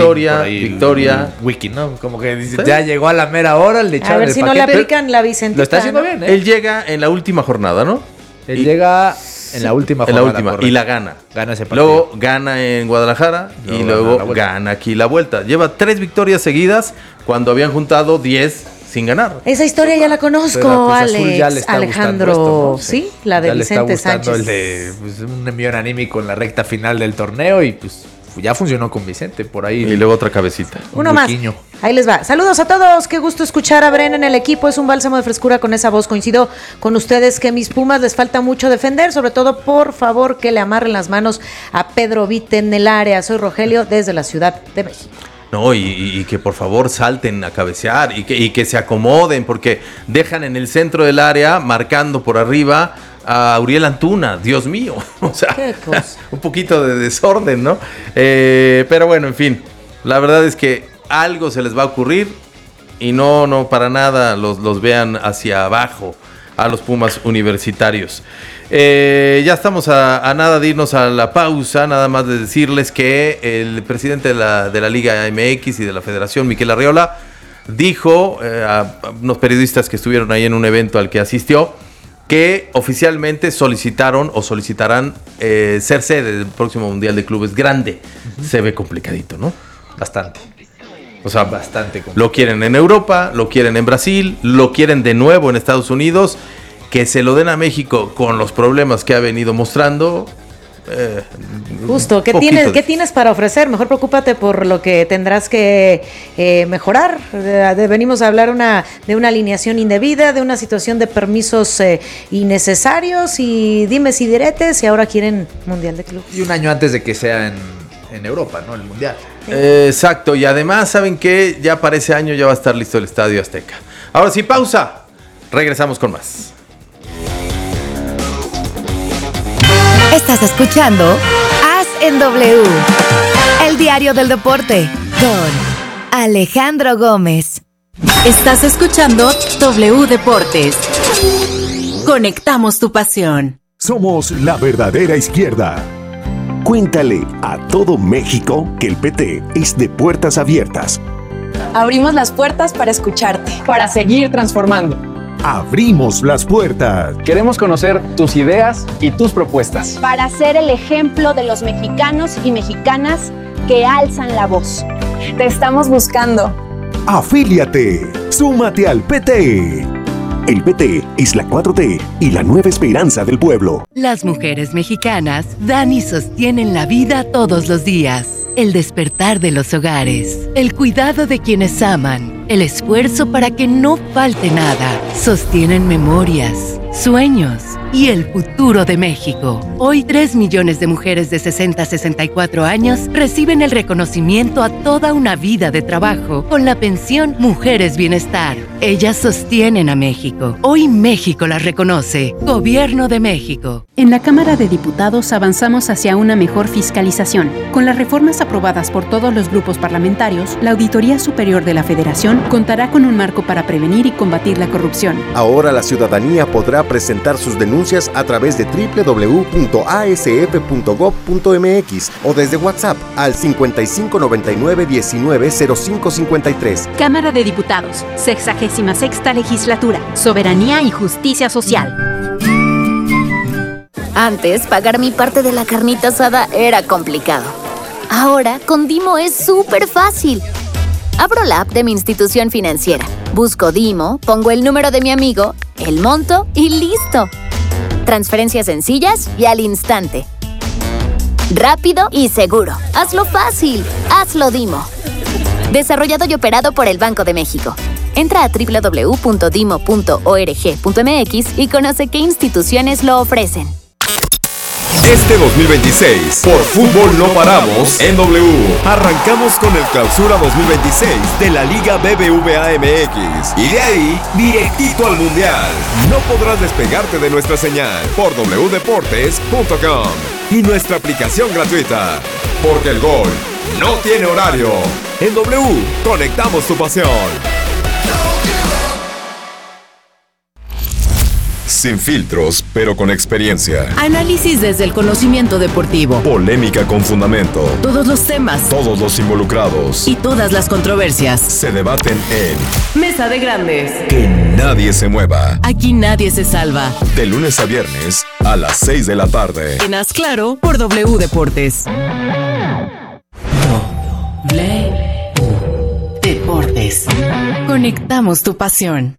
victoria. Wiki, ¿no? Como que dice, ¿sí? Ya llegó a la mera hora, le echaron a ver el si paquete. no le aplican la Vicentita. Lo está haciendo ¿no? bien, ¿eh? Él llega en la última jornada, ¿no? Él llega en la última jornada. En la última, y la gana. Gana ese partido. Luego gana en Guadalajara y luego gana aquí la vuelta. Lleva 3 victorias seguidas cuando habían juntado 10 sin ganar. Esa historia ya la conozco, Alex, Alejandro. Esto, ¿no? Sí, la de ya Vicente le está gustando Sánchez. El de pues, un envío anímico en la recta final del torneo y pues ya funcionó con Vicente por ahí. Y luego otra cabecita. Uno más. Ahí les va. Saludos a todos. Qué gusto escuchar a Bren en el equipo. Es un bálsamo de frescura con esa voz. Coincido con ustedes que mis Pumas les falta mucho defender. Sobre todo, por favor, que le amarren las manos a Pedro Vite en el área. Soy Rogelio desde la Ciudad de México. No, y que por favor salten a cabecear y que se acomoden porque dejan en el centro del área marcando por arriba a Uriel Antuna, Dios mío, o sea, un poquito de desorden, ¿no? Pero bueno, en fin, la verdad es que algo se les va a ocurrir y no para nada los vean hacia abajo a los Pumas universitarios. Ya estamos a nada de irnos a la pausa, nada más de decirles que el presidente de la Liga MX y de la Federación, Miquel Arriola, dijo a unos periodistas que estuvieron ahí en un evento al que asistió, que oficialmente solicitarán ser sede del próximo Mundial de Clubes grande. Se ve complicadito, ¿no? Bastante. O sea, bastante complicado. Lo quieren en Europa, lo quieren en Brasil, lo quieren de nuevo en Estados Unidos. Que se lo den a México con los problemas que ha venido mostrando. Justo, ¿qué tienes para ofrecer? Mejor preocúpate por lo que tendrás que mejorar. Venimos a hablar de una alineación indebida, de una situación de permisos innecesarios y dimes y diretes, y ahora quieren Mundial de Clubes. Y un año antes de que sea en Europa, ¿no? El Mundial. Exacto, y además, ¿saben qué? Ya para ese año ya va a estar listo el Estadio Azteca. Ahora sí, pausa. Regresamos con más. Estás escuchando As en W, el diario del deporte, con Alejandro Gómez. Estás escuchando W Deportes. Conectamos tu pasión. Somos la verdadera izquierda. Cuéntale a todo México que el PT es de puertas abiertas. Abrimos las puertas para escucharte, para seguir transformando. Abrimos las puertas. Queremos conocer tus ideas y tus propuestas. Para ser el ejemplo de los mexicanos y mexicanas que alzan la voz. Te estamos buscando. Afíliate. Súmate al PT. El PT es la 4T y la nueva esperanza del pueblo. Las mujeres mexicanas dan y sostienen la vida todos los días. El despertar de los hogares, el cuidado de quienes aman, el esfuerzo para que no falte nada. Sostienen memorias, sueños y el futuro de México. Hoy 3 millones de mujeres de 60 a 64 años reciben el reconocimiento a toda una vida de trabajo con la pensión Mujeres Bienestar. Ellas sostienen a México. Hoy México las reconoce. Gobierno de México. En la Cámara de Diputados avanzamos hacia una mejor fiscalización. Con las reformas aprobadas por todos los grupos parlamentarios, la Auditoría Superior de la Federación contará con un marco para prevenir y combatir la corrupción. Ahora la ciudadanía podrá presentar sus denuncias a través de www.asf.gov.mx o desde WhatsApp al 5599-190553. Cámara de Diputados, 66ª Legislatura, Soberanía y Justicia Social. Antes, pagar mi parte de la carnita asada era complicado. Ahora, con Dimo es súper fácil. Abro la app de mi institución financiera, busco Dimo, pongo el número de mi amigo, el monto y listo. Transferencias sencillas y al instante. Rápido y seguro. Hazlo fácil. Hazlo Dimo. Desarrollado y operado por el Banco de México. Entra a www.dimo.org.mx y conoce qué instituciones lo ofrecen. Este 2026, por fútbol no paramos en W. Arrancamos con el Clausura 2026 de la Liga BBVA MX. Y de ahí, directito al Mundial. No podrás despegarte de nuestra señal por wdeportes.com y nuestra aplicación gratuita. Porque el gol no tiene horario. En W, conectamos tu pasión. Sin filtros, pero con experiencia. Análisis desde el conocimiento deportivo. Polémica con fundamento. Todos los temas. Todos los involucrados. Y todas las controversias. Se debaten en Mesa de Grandes. Que nadie se mueva. Aquí nadie se salva. De lunes a viernes a las 6 de la tarde. En Haz Claro por W Deportes. W Deportes. Conectamos tu pasión.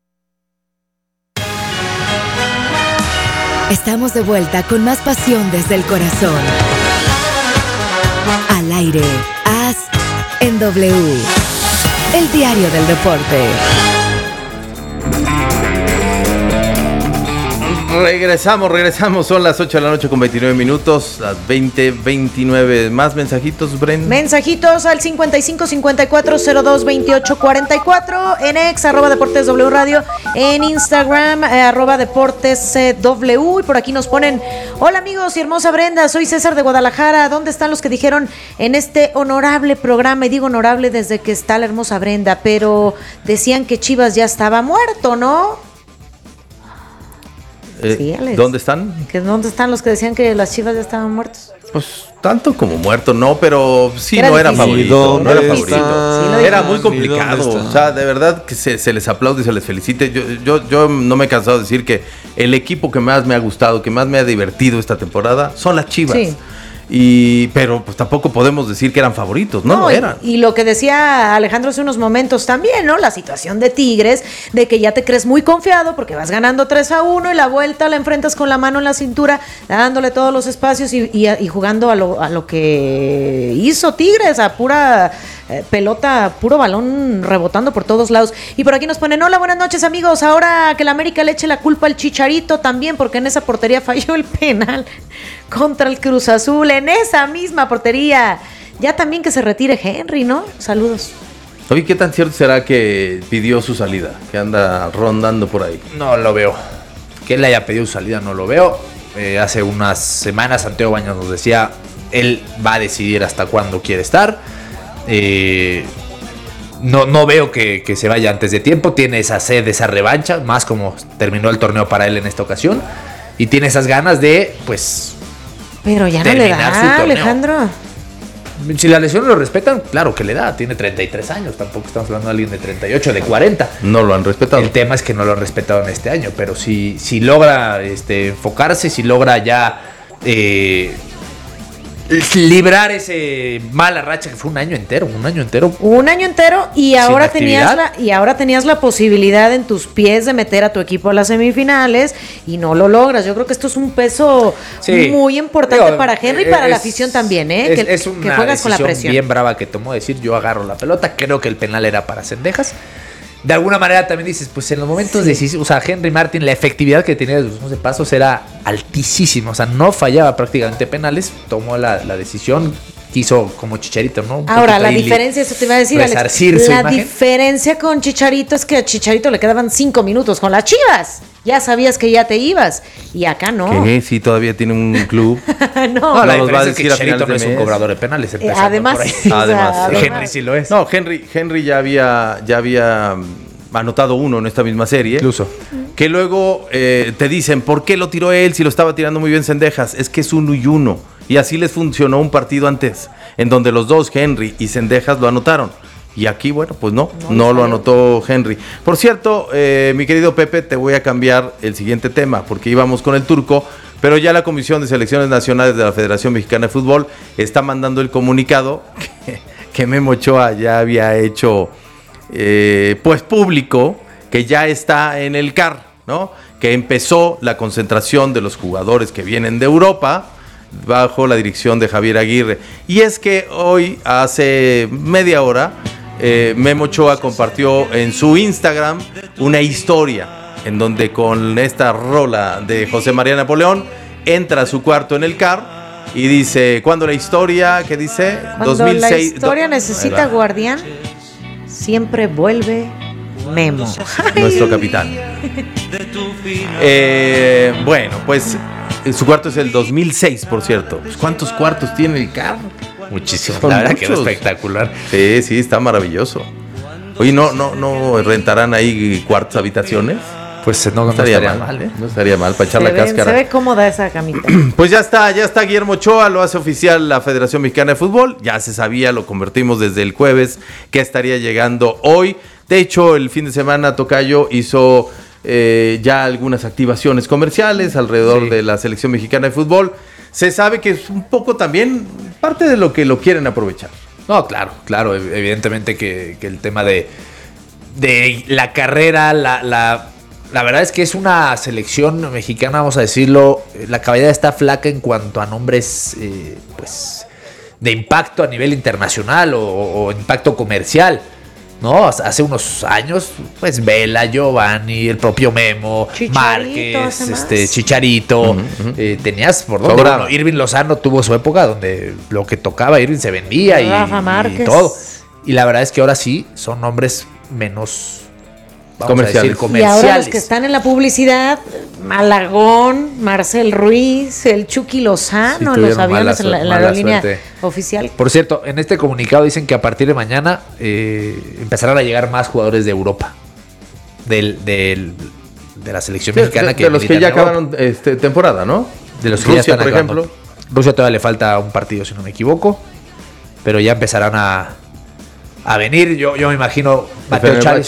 Estamos de vuelta con más pasión desde el corazón. Al aire, Haz en W. El diario del deporte. Regresamos, son las 8 de la noche con 29 minutos, las 20:29. ¿Más mensajitos, Bren? Mensajitos al 5554022844, en ex, @Deportes W Radio, en Instagram, @Deportes W, y por aquí nos ponen: hola amigos y hermosa Brenda, soy César de Guadalajara, ¿dónde están los que dijeron en este honorable programa? Y digo honorable desde que está la hermosa Brenda, pero decían que Chivas ya estaba muerto, ¿no? Sí, Alex. ¿Dónde están? ¿Dónde están los que decían que las Chivas ya estaban muertos? Pues tanto como muerto, no, pero sí era no era difícil. favorito. No era Sí, favorito. Era muy complicado. O sea, de verdad que se les aplaude y se les felicite. Yo no me he cansado de decir que el equipo que más me ha gustado, que más me ha divertido esta temporada, son las Chivas. Sí. Pero pues tampoco podemos decir que eran favoritos, no lo eran. Y lo que decía Alejandro hace unos momentos también, ¿no? La situación de Tigres, de que ya te crees muy confiado porque vas ganando 3-1 y la vuelta la enfrentas con la mano en la cintura, dándole todos los espacios y jugando a lo que hizo Tigres, a pura pelota, puro balón rebotando por todos lados. Y por aquí nos ponen: hola, buenas noches amigos, ahora que la América le eche la culpa al Chicharito también, porque en esa portería falló el penal contra el Cruz Azul, en esa misma portería. Ya también que se retire Henry, ¿no? Saludos. Oye, ¿qué tan cierto será que pidió su salida? Que anda rondando por ahí. No lo veo. Que él haya pedido su salida no lo veo. Hace unas semanas Santiago Baños nos decía, él va a decidir hasta cuándo quiere estar. No veo que se vaya antes de tiempo. Tiene esa sed, esa revancha, más como terminó el torneo para él en esta ocasión. Y tiene esas ganas de, pues... Pero ya no le da, Alejandro. Si las lesiones lo respetan, claro que le da. Tiene 33 años, tampoco estamos hablando de alguien de 38, de 40. No lo han respetado. El tema es que no lo han respetado en este año, pero si logra enfocarse, si logra ya librar ese mala racha que fue un año entero. Y ahora actividad. tenías la posibilidad en tus pies de meter a tu equipo a las semifinales y no lo logras. Yo creo que esto es un peso muy importante para Henry y para la afición también, ¿eh? Es una que juegas con la presión. bien brava que tomó decir, yo agarro la pelota, creo que el penal era para Cendejas. De alguna manera también dices, pues en los momentos decisivos, o sea, Henry Martin, la efectividad que tenía de sus 11 pasos era altísima, o sea, no fallaba prácticamente penales, tomó la decisión, quiso como Chicharito, ¿no? Ahora, la diferencia, eso te iba a decir, Alex, la diferencia con Chicharito es que a Chicharito le quedaban 5 minutos con las Chivas. Ya sabías que ya te ibas. Y acá no. ¿Qué? Sí, todavía tiene un club. no, la diferencia es que Chicharito no es un cobrador de penales. Además, Henry sí lo es. No, Henry ya había anotado uno en esta misma serie. Incluso. Que luego te dicen, ¿por qué lo tiró él si lo estaba tirando muy bien Cendejas? Es que es 1-1. Y así les funcionó un partido antes, en donde los dos, Henry y Cendejas, lo anotaron. Y aquí, bueno, pues no lo anotó Henry. Por cierto, mi querido Pepe, te voy a cambiar el siguiente tema, porque íbamos con el turco, pero ya la Comisión de Selecciones Nacionales de la Federación Mexicana de Fútbol está mandando el comunicado que Memo Ochoa ya había hecho pues público, que ya está en el CAR, ¿no? Que empezó la concentración de los jugadores que vienen de Europa bajo la dirección de Javier Aguirre. Y es que hoy, hace media hora, Memo Ochoa compartió en su Instagram una historia en donde con esta rola de José María Napoleón entra a su cuarto en el CAR y dice, ¿cuándo la historia? ¿Qué dice? Cuando 2006, la historia necesita guardián, siempre vuelve Memo. Nuestro capitán. Bueno, pues su cuarto es el 2006, por cierto. ¿Cuántos cuartos tiene el CAR? Muchísimos. La verdad quedó espectacular. Sí, está maravilloso. Oye, ¿no rentarán ahí cuartos, habitaciones? Pues no estaría mal, ¿eh? No estaría mal para echar la cáscara. Se ve cómoda esa camita. Pues ya está Guillermo Ochoa, lo hace oficial la Federación Mexicana de Fútbol. Ya se sabía, lo convertimos desde el jueves, que estaría llegando hoy. De hecho, el fin de semana Tocayo hizo ya algunas activaciones comerciales alrededor de la Selección Mexicana de Fútbol. Se sabe que es un poco también parte de lo que lo quieren aprovechar. No, claro, evidentemente que el tema de la carrera, la verdad es que es una selección mexicana, vamos a decirlo, la caballería está flaca en cuanto a nombres pues de impacto a nivel internacional o impacto comercial, ¿no? Hace unos años, pues Vela, Giovanni, el propio Memo, Chicharito, Márquez, Chicharito, tenías por dónde. Bueno, Irving Lozano tuvo su época donde lo que tocaba Irving se vendía y todo. Y la verdad es que ahora sí son nombres menos comerciales. Y ahora los que están en la publicidad, Malagón, Marcel Ruiz, el Chucky Lozano, los aviones en la aerolínea oficial. Por cierto, en este comunicado dicen que a partir de mañana empezarán a llegar más jugadores de Europa, de la selección mexicana. De los que ya acabaron temporada, ¿no? De los que Rusia, ya están por acabando. Ejemplo. Rusia todavía le falta un partido, si no me equivoco, pero ya empezarán a venir. Yo me imagino Mateo Chávez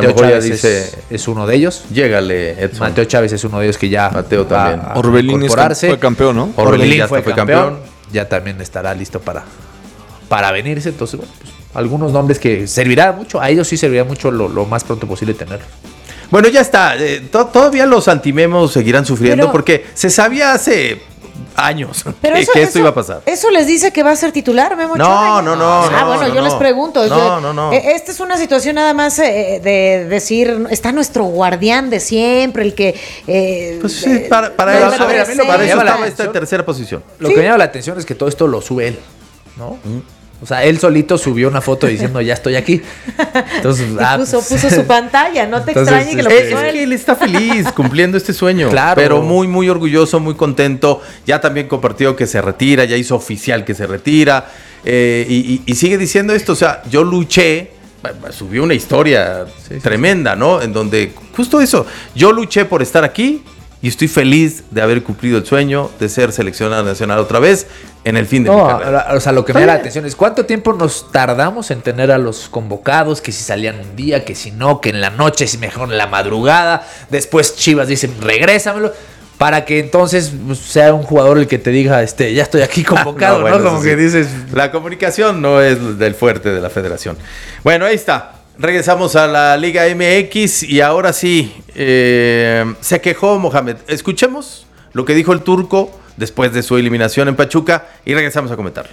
es uno de ellos. Llégale, Edson. Mateo Chávez es uno de ellos que ya Mateo también. Orbelín fue campeón, ¿no? Orbelín fue campeón. Ya también estará listo para venirse. Entonces, bueno, pues, algunos nombres que servirá mucho. A ellos sí servirá mucho lo más pronto posible tenerlos. Bueno, ya está. Todavía los antimemos seguirán sufriendo porque se sabía hace años que esto iba a pasar. ¿Eso les dice que va a ser titular, Memo Ochoa? No. Yo les pregunto. No. Esta es una situación nada más de decir, está nuestro guardián de siempre, el que... pues sí, para eso estaba esta tercera posición. Lo que me llama la atención es que todo esto lo sube él, ¿no? O sea, él solito subió una foto diciendo, ya estoy aquí. Entonces, puso su pantalla, no te extrañe que lo puso él. Es que él está feliz cumpliendo este sueño. Claro. Pero muy, muy orgulloso, muy contento. Ya también compartió que se retira, ya hizo oficial que se retira. Y sigue diciendo esto, o sea, yo luché, subió una historia tremenda, ¿no? En donde, justo eso, yo luché por estar aquí y estoy feliz de haber cumplido el sueño de ser seleccionado nacional otra vez en el fin de mi carrera. O sea, lo que me da la atención es cuánto tiempo nos tardamos en tener a los convocados, que si salían un día, que si no, que en la noche, si mejor en la madrugada. Después Chivas dicen, regrésamelo. para que entonces pues, sea un jugador el que te diga, ya estoy aquí convocado, bueno, ¿no? Como que dices... La comunicación no es del fuerte de la federación. Bueno, ahí está. Regresamos a la Liga MX y ahora sí, se quejó Mohamed. Escuchemos lo que dijo el turco después de su eliminación en Pachuca y regresamos a comentarlo.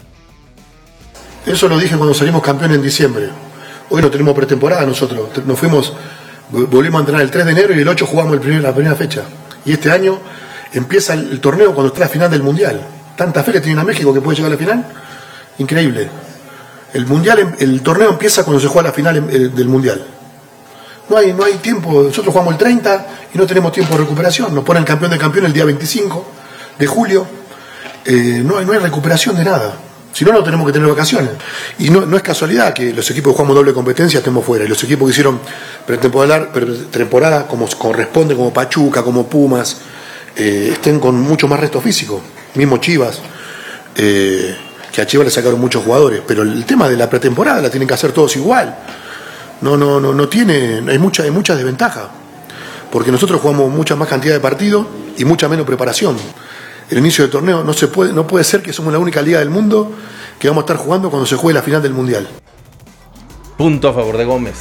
Eso lo dije cuando salimos campeón en diciembre. Hoy no tenemos pretemporada nosotros. Nos fuimos, volvimos a entrenar el 3 de enero y el 8 jugamos la primera fecha. Y este año empieza el torneo cuando está la final del Mundial. Tanta fe le tienen a México que puede llegar a la final. Increíble. El torneo empieza cuando se juega la final del Mundial. No hay tiempo. Nosotros jugamos el 30 y no tenemos tiempo de recuperación. Nos ponen campeón de campeón el día 25 de julio. No hay recuperación de nada. Si no, no tenemos que tener vacaciones. Y no es casualidad que los equipos que jugamos doble competencia estemos fuera. Y los equipos que hicieron pretemporada como corresponde, como Pachuca, como Pumas, estén con mucho más resto físico. Mismo Chivas, que a Chivas le sacaron muchos jugadores. Pero el tema de la pretemporada la tienen que hacer todos igual. No tiene, hay muchas desventajas. Porque nosotros jugamos mucha más cantidad de partidos y mucha menos preparación. El inicio del torneo no puede ser que somos la única liga del mundo que vamos a estar jugando cuando se juegue la final del Mundial. Punto a favor de Gómez.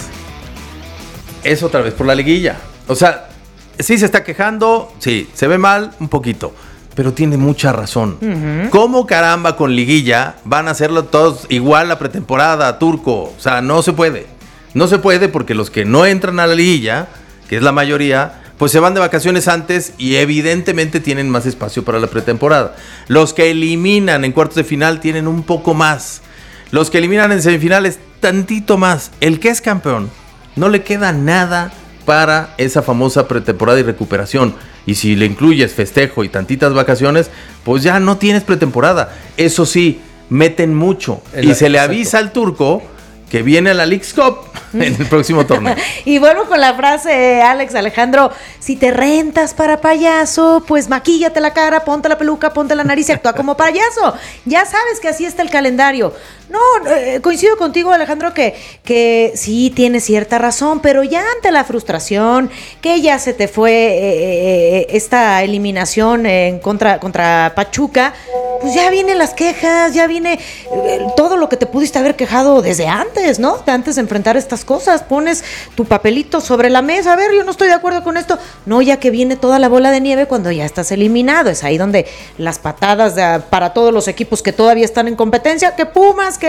Es otra vez por la liguilla. O sea, sí se está quejando, sí, se ve mal un poquito, pero tiene mucha razón. ¿Cómo caramba con liguilla van a hacerlo todos igual la pretemporada, turco? O sea, no se puede. No se puede porque los que no entran a la liguilla, que es la mayoría, pues se van de vacaciones antes y evidentemente tienen más espacio para la pretemporada. Los que eliminan en cuartos de final tienen un poco más. Los que eliminan en semifinales, tantito más. El que es campeón, no le queda nada para esa famosa pretemporada y recuperación. Y si le incluyes festejo y tantitas vacaciones, pues ya no tienes pretemporada. Eso sí, meten mucho. Y se le avisa al turco que viene a la Leagues Cup en el próximo torneo. Y vuelvo con la frase, Alex, Alejandro, si te rentas para payaso, pues maquíllate la cara, ponte la peluca, ponte la nariz y actúa como payaso. Ya sabes que así está el calendario. No, coincido contigo, Alejandro, que sí tienes cierta razón, pero ya ante la frustración, que ya se te fue esta eliminación contra Pachuca, pues ya vienen las quejas, ya viene todo lo que te pudiste haber quejado desde antes, ¿no? Antes de enfrentar estas cosas, pones tu papelito sobre la mesa, a ver, yo no estoy de acuerdo con esto. No, ya que viene toda la bola de nieve cuando ya estás eliminado, es ahí donde las patadas para todos los equipos que todavía están en competencia, que Pumas,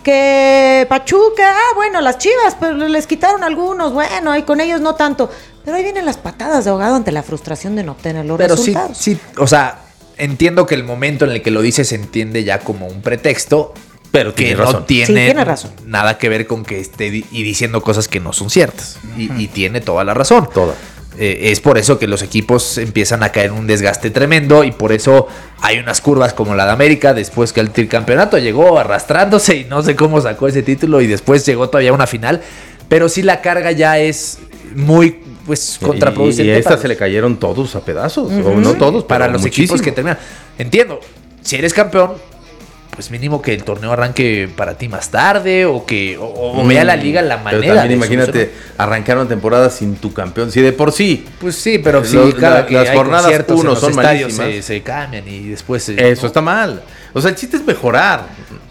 que Pachuca, bueno, las Chivas, pues les quitaron algunos, bueno, y con ellos no tanto, pero ahí vienen las patadas de ahogado ante la frustración de no obtener los resultados. Sí, o sea, entiendo que el momento en el que lo dices se entiende ya como un pretexto, pero que no tiene nada que ver con que esté y diciendo cosas que no son ciertas. Y tiene toda la razón. Toda. Es por eso que los equipos empiezan a caer en un desgaste tremendo y por eso hay unas curvas como la de América después que el tricampeonato llegó arrastrándose y no sé cómo sacó ese título y después llegó todavía a una final, pero sí la carga ya es muy contraproducente. Y a esta se le cayeron todos a pedazos, o no todos, para los muchísimos equipos que terminan. Entiendo, si eres campeón, pues mínimo que el torneo arranque para ti más tarde o vea la liga la manera. Pero también imagínate arrancar una temporada sin tu campeón, si de por sí. Pues sí, pero si las jornadas uno son malísimas, malísimas. Se cambian y después eso está mal. O sea, el chiste es mejorar.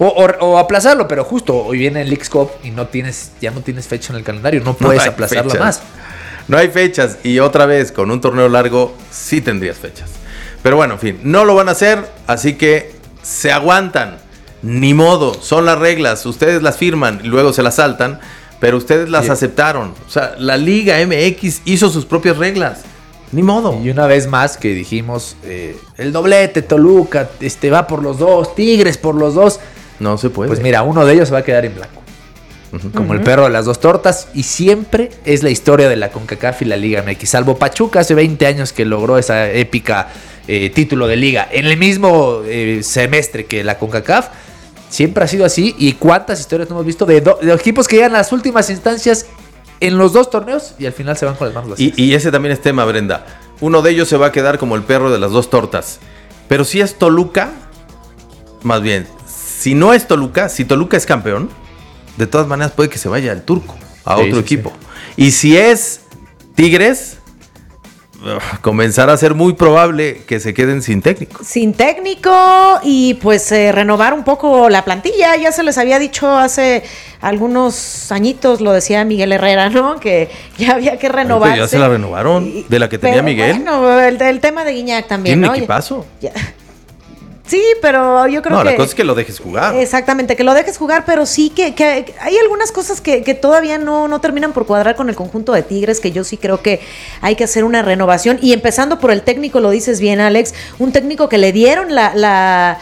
O aplazarlo, pero justo hoy viene el Leagues Cup y ya no tienes fecha en el calendario, no puedes aplazarla más. No hay fechas y otra vez con un torneo largo sí tendrías fechas. Pero bueno, en fin, no lo van a hacer, así que se aguantan, ni modo, son las reglas, ustedes las firman y luego se las saltan, pero ustedes las aceptaron. O sea, la Liga MX hizo sus propias reglas, ni modo. Y una vez más que dijimos, el doblete, Toluca, va por los dos, Tigres por los dos. No se puede. Pues mira, uno de ellos se va a quedar en blanco. Como el perro de las dos tortas, y siempre es la historia de la CONCACAF y la Liga MX, salvo Pachuca hace 20 años que logró esa épica título de liga en el mismo semestre que la CONCACAF. Siempre ha sido así, y cuántas historias no hemos visto de equipos que llegan a las últimas instancias en los dos torneos y al final se van con las manos vacías. Y ese también es tema, Brenda. Uno de ellos se va a quedar como el perro de las dos tortas, pero si es Toluca, más bien, si no es Toluca, si Toluca es campeón, de todas maneras puede que se vaya el turco a otro equipo. Sí. Y si es Tigres, comenzará a ser muy probable que se queden sin técnico. Sin técnico y pues renovar un poco la plantilla. Ya se les había dicho hace algunos añitos, lo decía Miguel Herrera, ¿no? Que ya había que renovarse. Pero ya se la renovaron, de la que tenía Miguel. Bueno, el tema de Guiñac también, ¿Tiene ¿no? un equipazo? Sí, pero yo creo que... No, la cosa es que lo dejes jugar. Exactamente, que lo dejes jugar, pero sí que hay algunas cosas que todavía no terminan por cuadrar con el conjunto de Tigres, que yo sí creo que hay que hacer una renovación. Y empezando por el técnico, lo dices bien, Alex, un técnico que le dieron la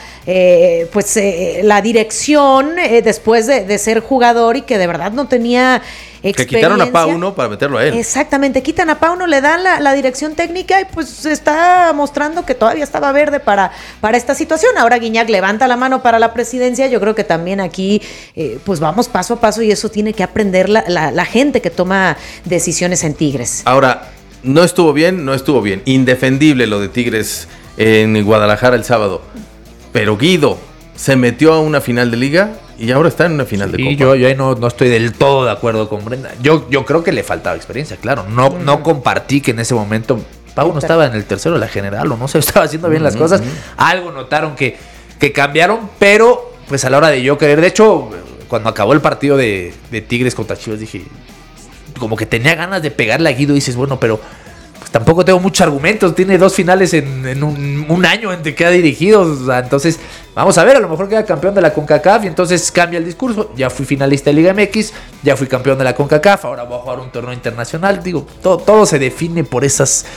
dirección después de ser jugador y que de verdad no tenía... Que quitaron a Pauno para meterlo a él. Exactamente, quitan a Pauno, le dan la dirección técnica y pues está mostrando que todavía estaba verde para esta situación. Ahora Guiñac levanta la mano para la presidencia. Yo creo que también aquí pues vamos paso a paso y eso tiene que aprender la gente que toma decisiones en Tigres. Ahora, no estuvo bien. Indefendible lo de Tigres en Guadalajara el sábado. Pero Guido se metió a una final de liga y ahora está en una final de Copa. Y yo ahí no estoy del todo de acuerdo con Brenda. Yo creo que le faltaba experiencia, claro. No compartí que en ese momento Pau no estaba en el tercero de la general o no se estaba haciendo bien las cosas. Algo notaron que cambiaron, pero pues a la hora de yo querer. De hecho, cuando acabó el partido de Tigres contra Chivas, dije, como que tenía ganas de pegarle a Guido y dices, bueno, pero pues tampoco tengo muchos argumentos. Tiene 2 finales en un año entre que ha dirigido. O sea, entonces, vamos a ver, a lo mejor queda campeón de la CONCACAF y entonces cambia el discurso. Ya fui finalista de Liga MX, ya fui campeón de la CONCACAF, ahora voy a jugar un torneo internacional. Digo, todo se define por esos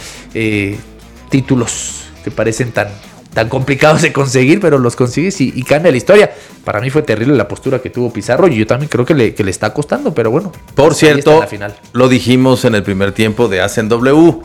títulos que parecen tan complicados de conseguir, pero los consigues y cambia la historia. Para mí fue terrible la postura que tuvo Pizarro y yo también creo que le está costando, pero bueno. Por cierto, la final. Lo dijimos en el primer tiempo de Hacen W.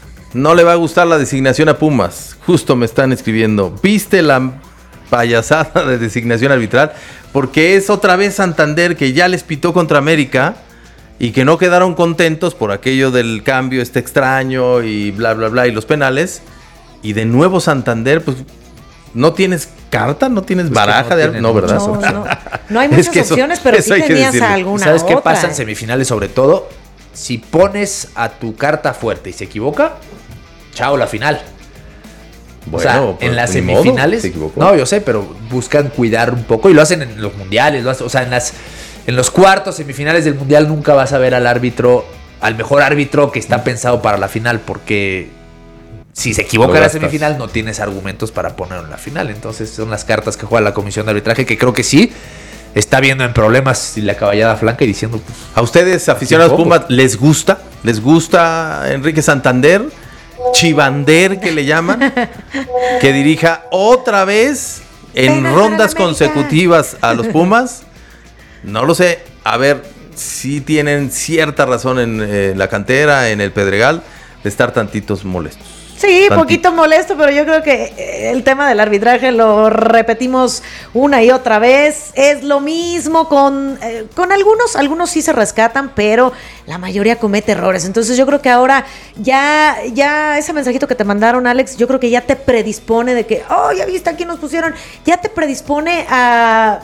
No le va a gustar la designación a Pumas. Justo me están escribiendo. ¿Viste la payasada de designación arbitral? Porque es otra vez Santander que ya les pitó contra América y que no quedaron contentos por aquello del cambio extraño y bla, bla, bla, y los penales. Y de nuevo Santander, pues, ¿no tienes carta? ¿No tienes baraja de algo? No, ¿verdad? No hay muchas opciones, pero sí tenías alguna ¿Sabes otra? qué pasa en semifinales sobre todo? Si pones a tu carta fuerte y se equivoca, chao la final. Bueno, o sea, pues, en las ni semifinales, modo, se equivocó. no, yo sé, pero buscan cuidar un poco y lo hacen en los mundiales, o sea, en los cuartos, semifinales del mundial nunca vas a ver al mejor árbitro que está pensado para la final, porque si se equivoca en la semifinal no tienes argumentos para ponerlo en la final. Entonces son las cartas que juega la comisión de arbitraje, que creo que sí está viendo en problemas y la caballada flanca y diciendo, pues, ¿a ustedes, aficionados Pumas, les gusta? ¿Les gusta Enrique Santander? Chivander, que le llaman, que dirija otra vez en rondas consecutivas a los Pumas. No lo sé. A ver, si tienen cierta razón en la cantera, en el Pedregal, de estar tantitos molestos. Sí, poquito molesto, pero yo creo que el tema del arbitraje lo repetimos una y otra vez. Es lo mismo con algunos sí se rescatan, pero la mayoría comete errores. Entonces yo creo que ahora ya ese mensajito que te mandaron, Alex, yo creo que ya te predispone de que, ya viste, aquí nos pusieron, ya te predispone a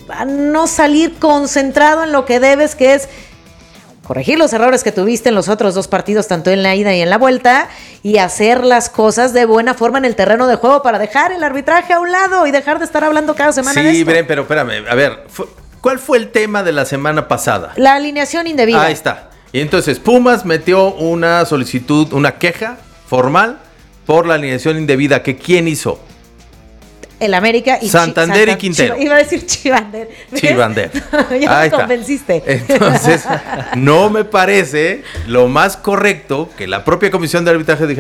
no salir concentrado en lo que debes, que es corregir los errores que tuviste en los otros 2 partidos, tanto en la ida y en la vuelta, y hacer las cosas de buena forma en el terreno de juego para dejar el arbitraje a un lado y dejar de estar hablando cada semana de Sí, esto. Bren, pero espérame, a ver, ¿cuál fue el tema de la semana pasada? La alineación indebida. Ahí está. Y entonces Pumas metió una solicitud, una queja formal por la alineación indebida, que ¿quién hizo? El América y Santander y Quintero. Iba a decir Chivander. Chivander. Ya Ahí me convenciste. Entonces, no me parece lo más correcto que la propia comisión de arbitraje dijera: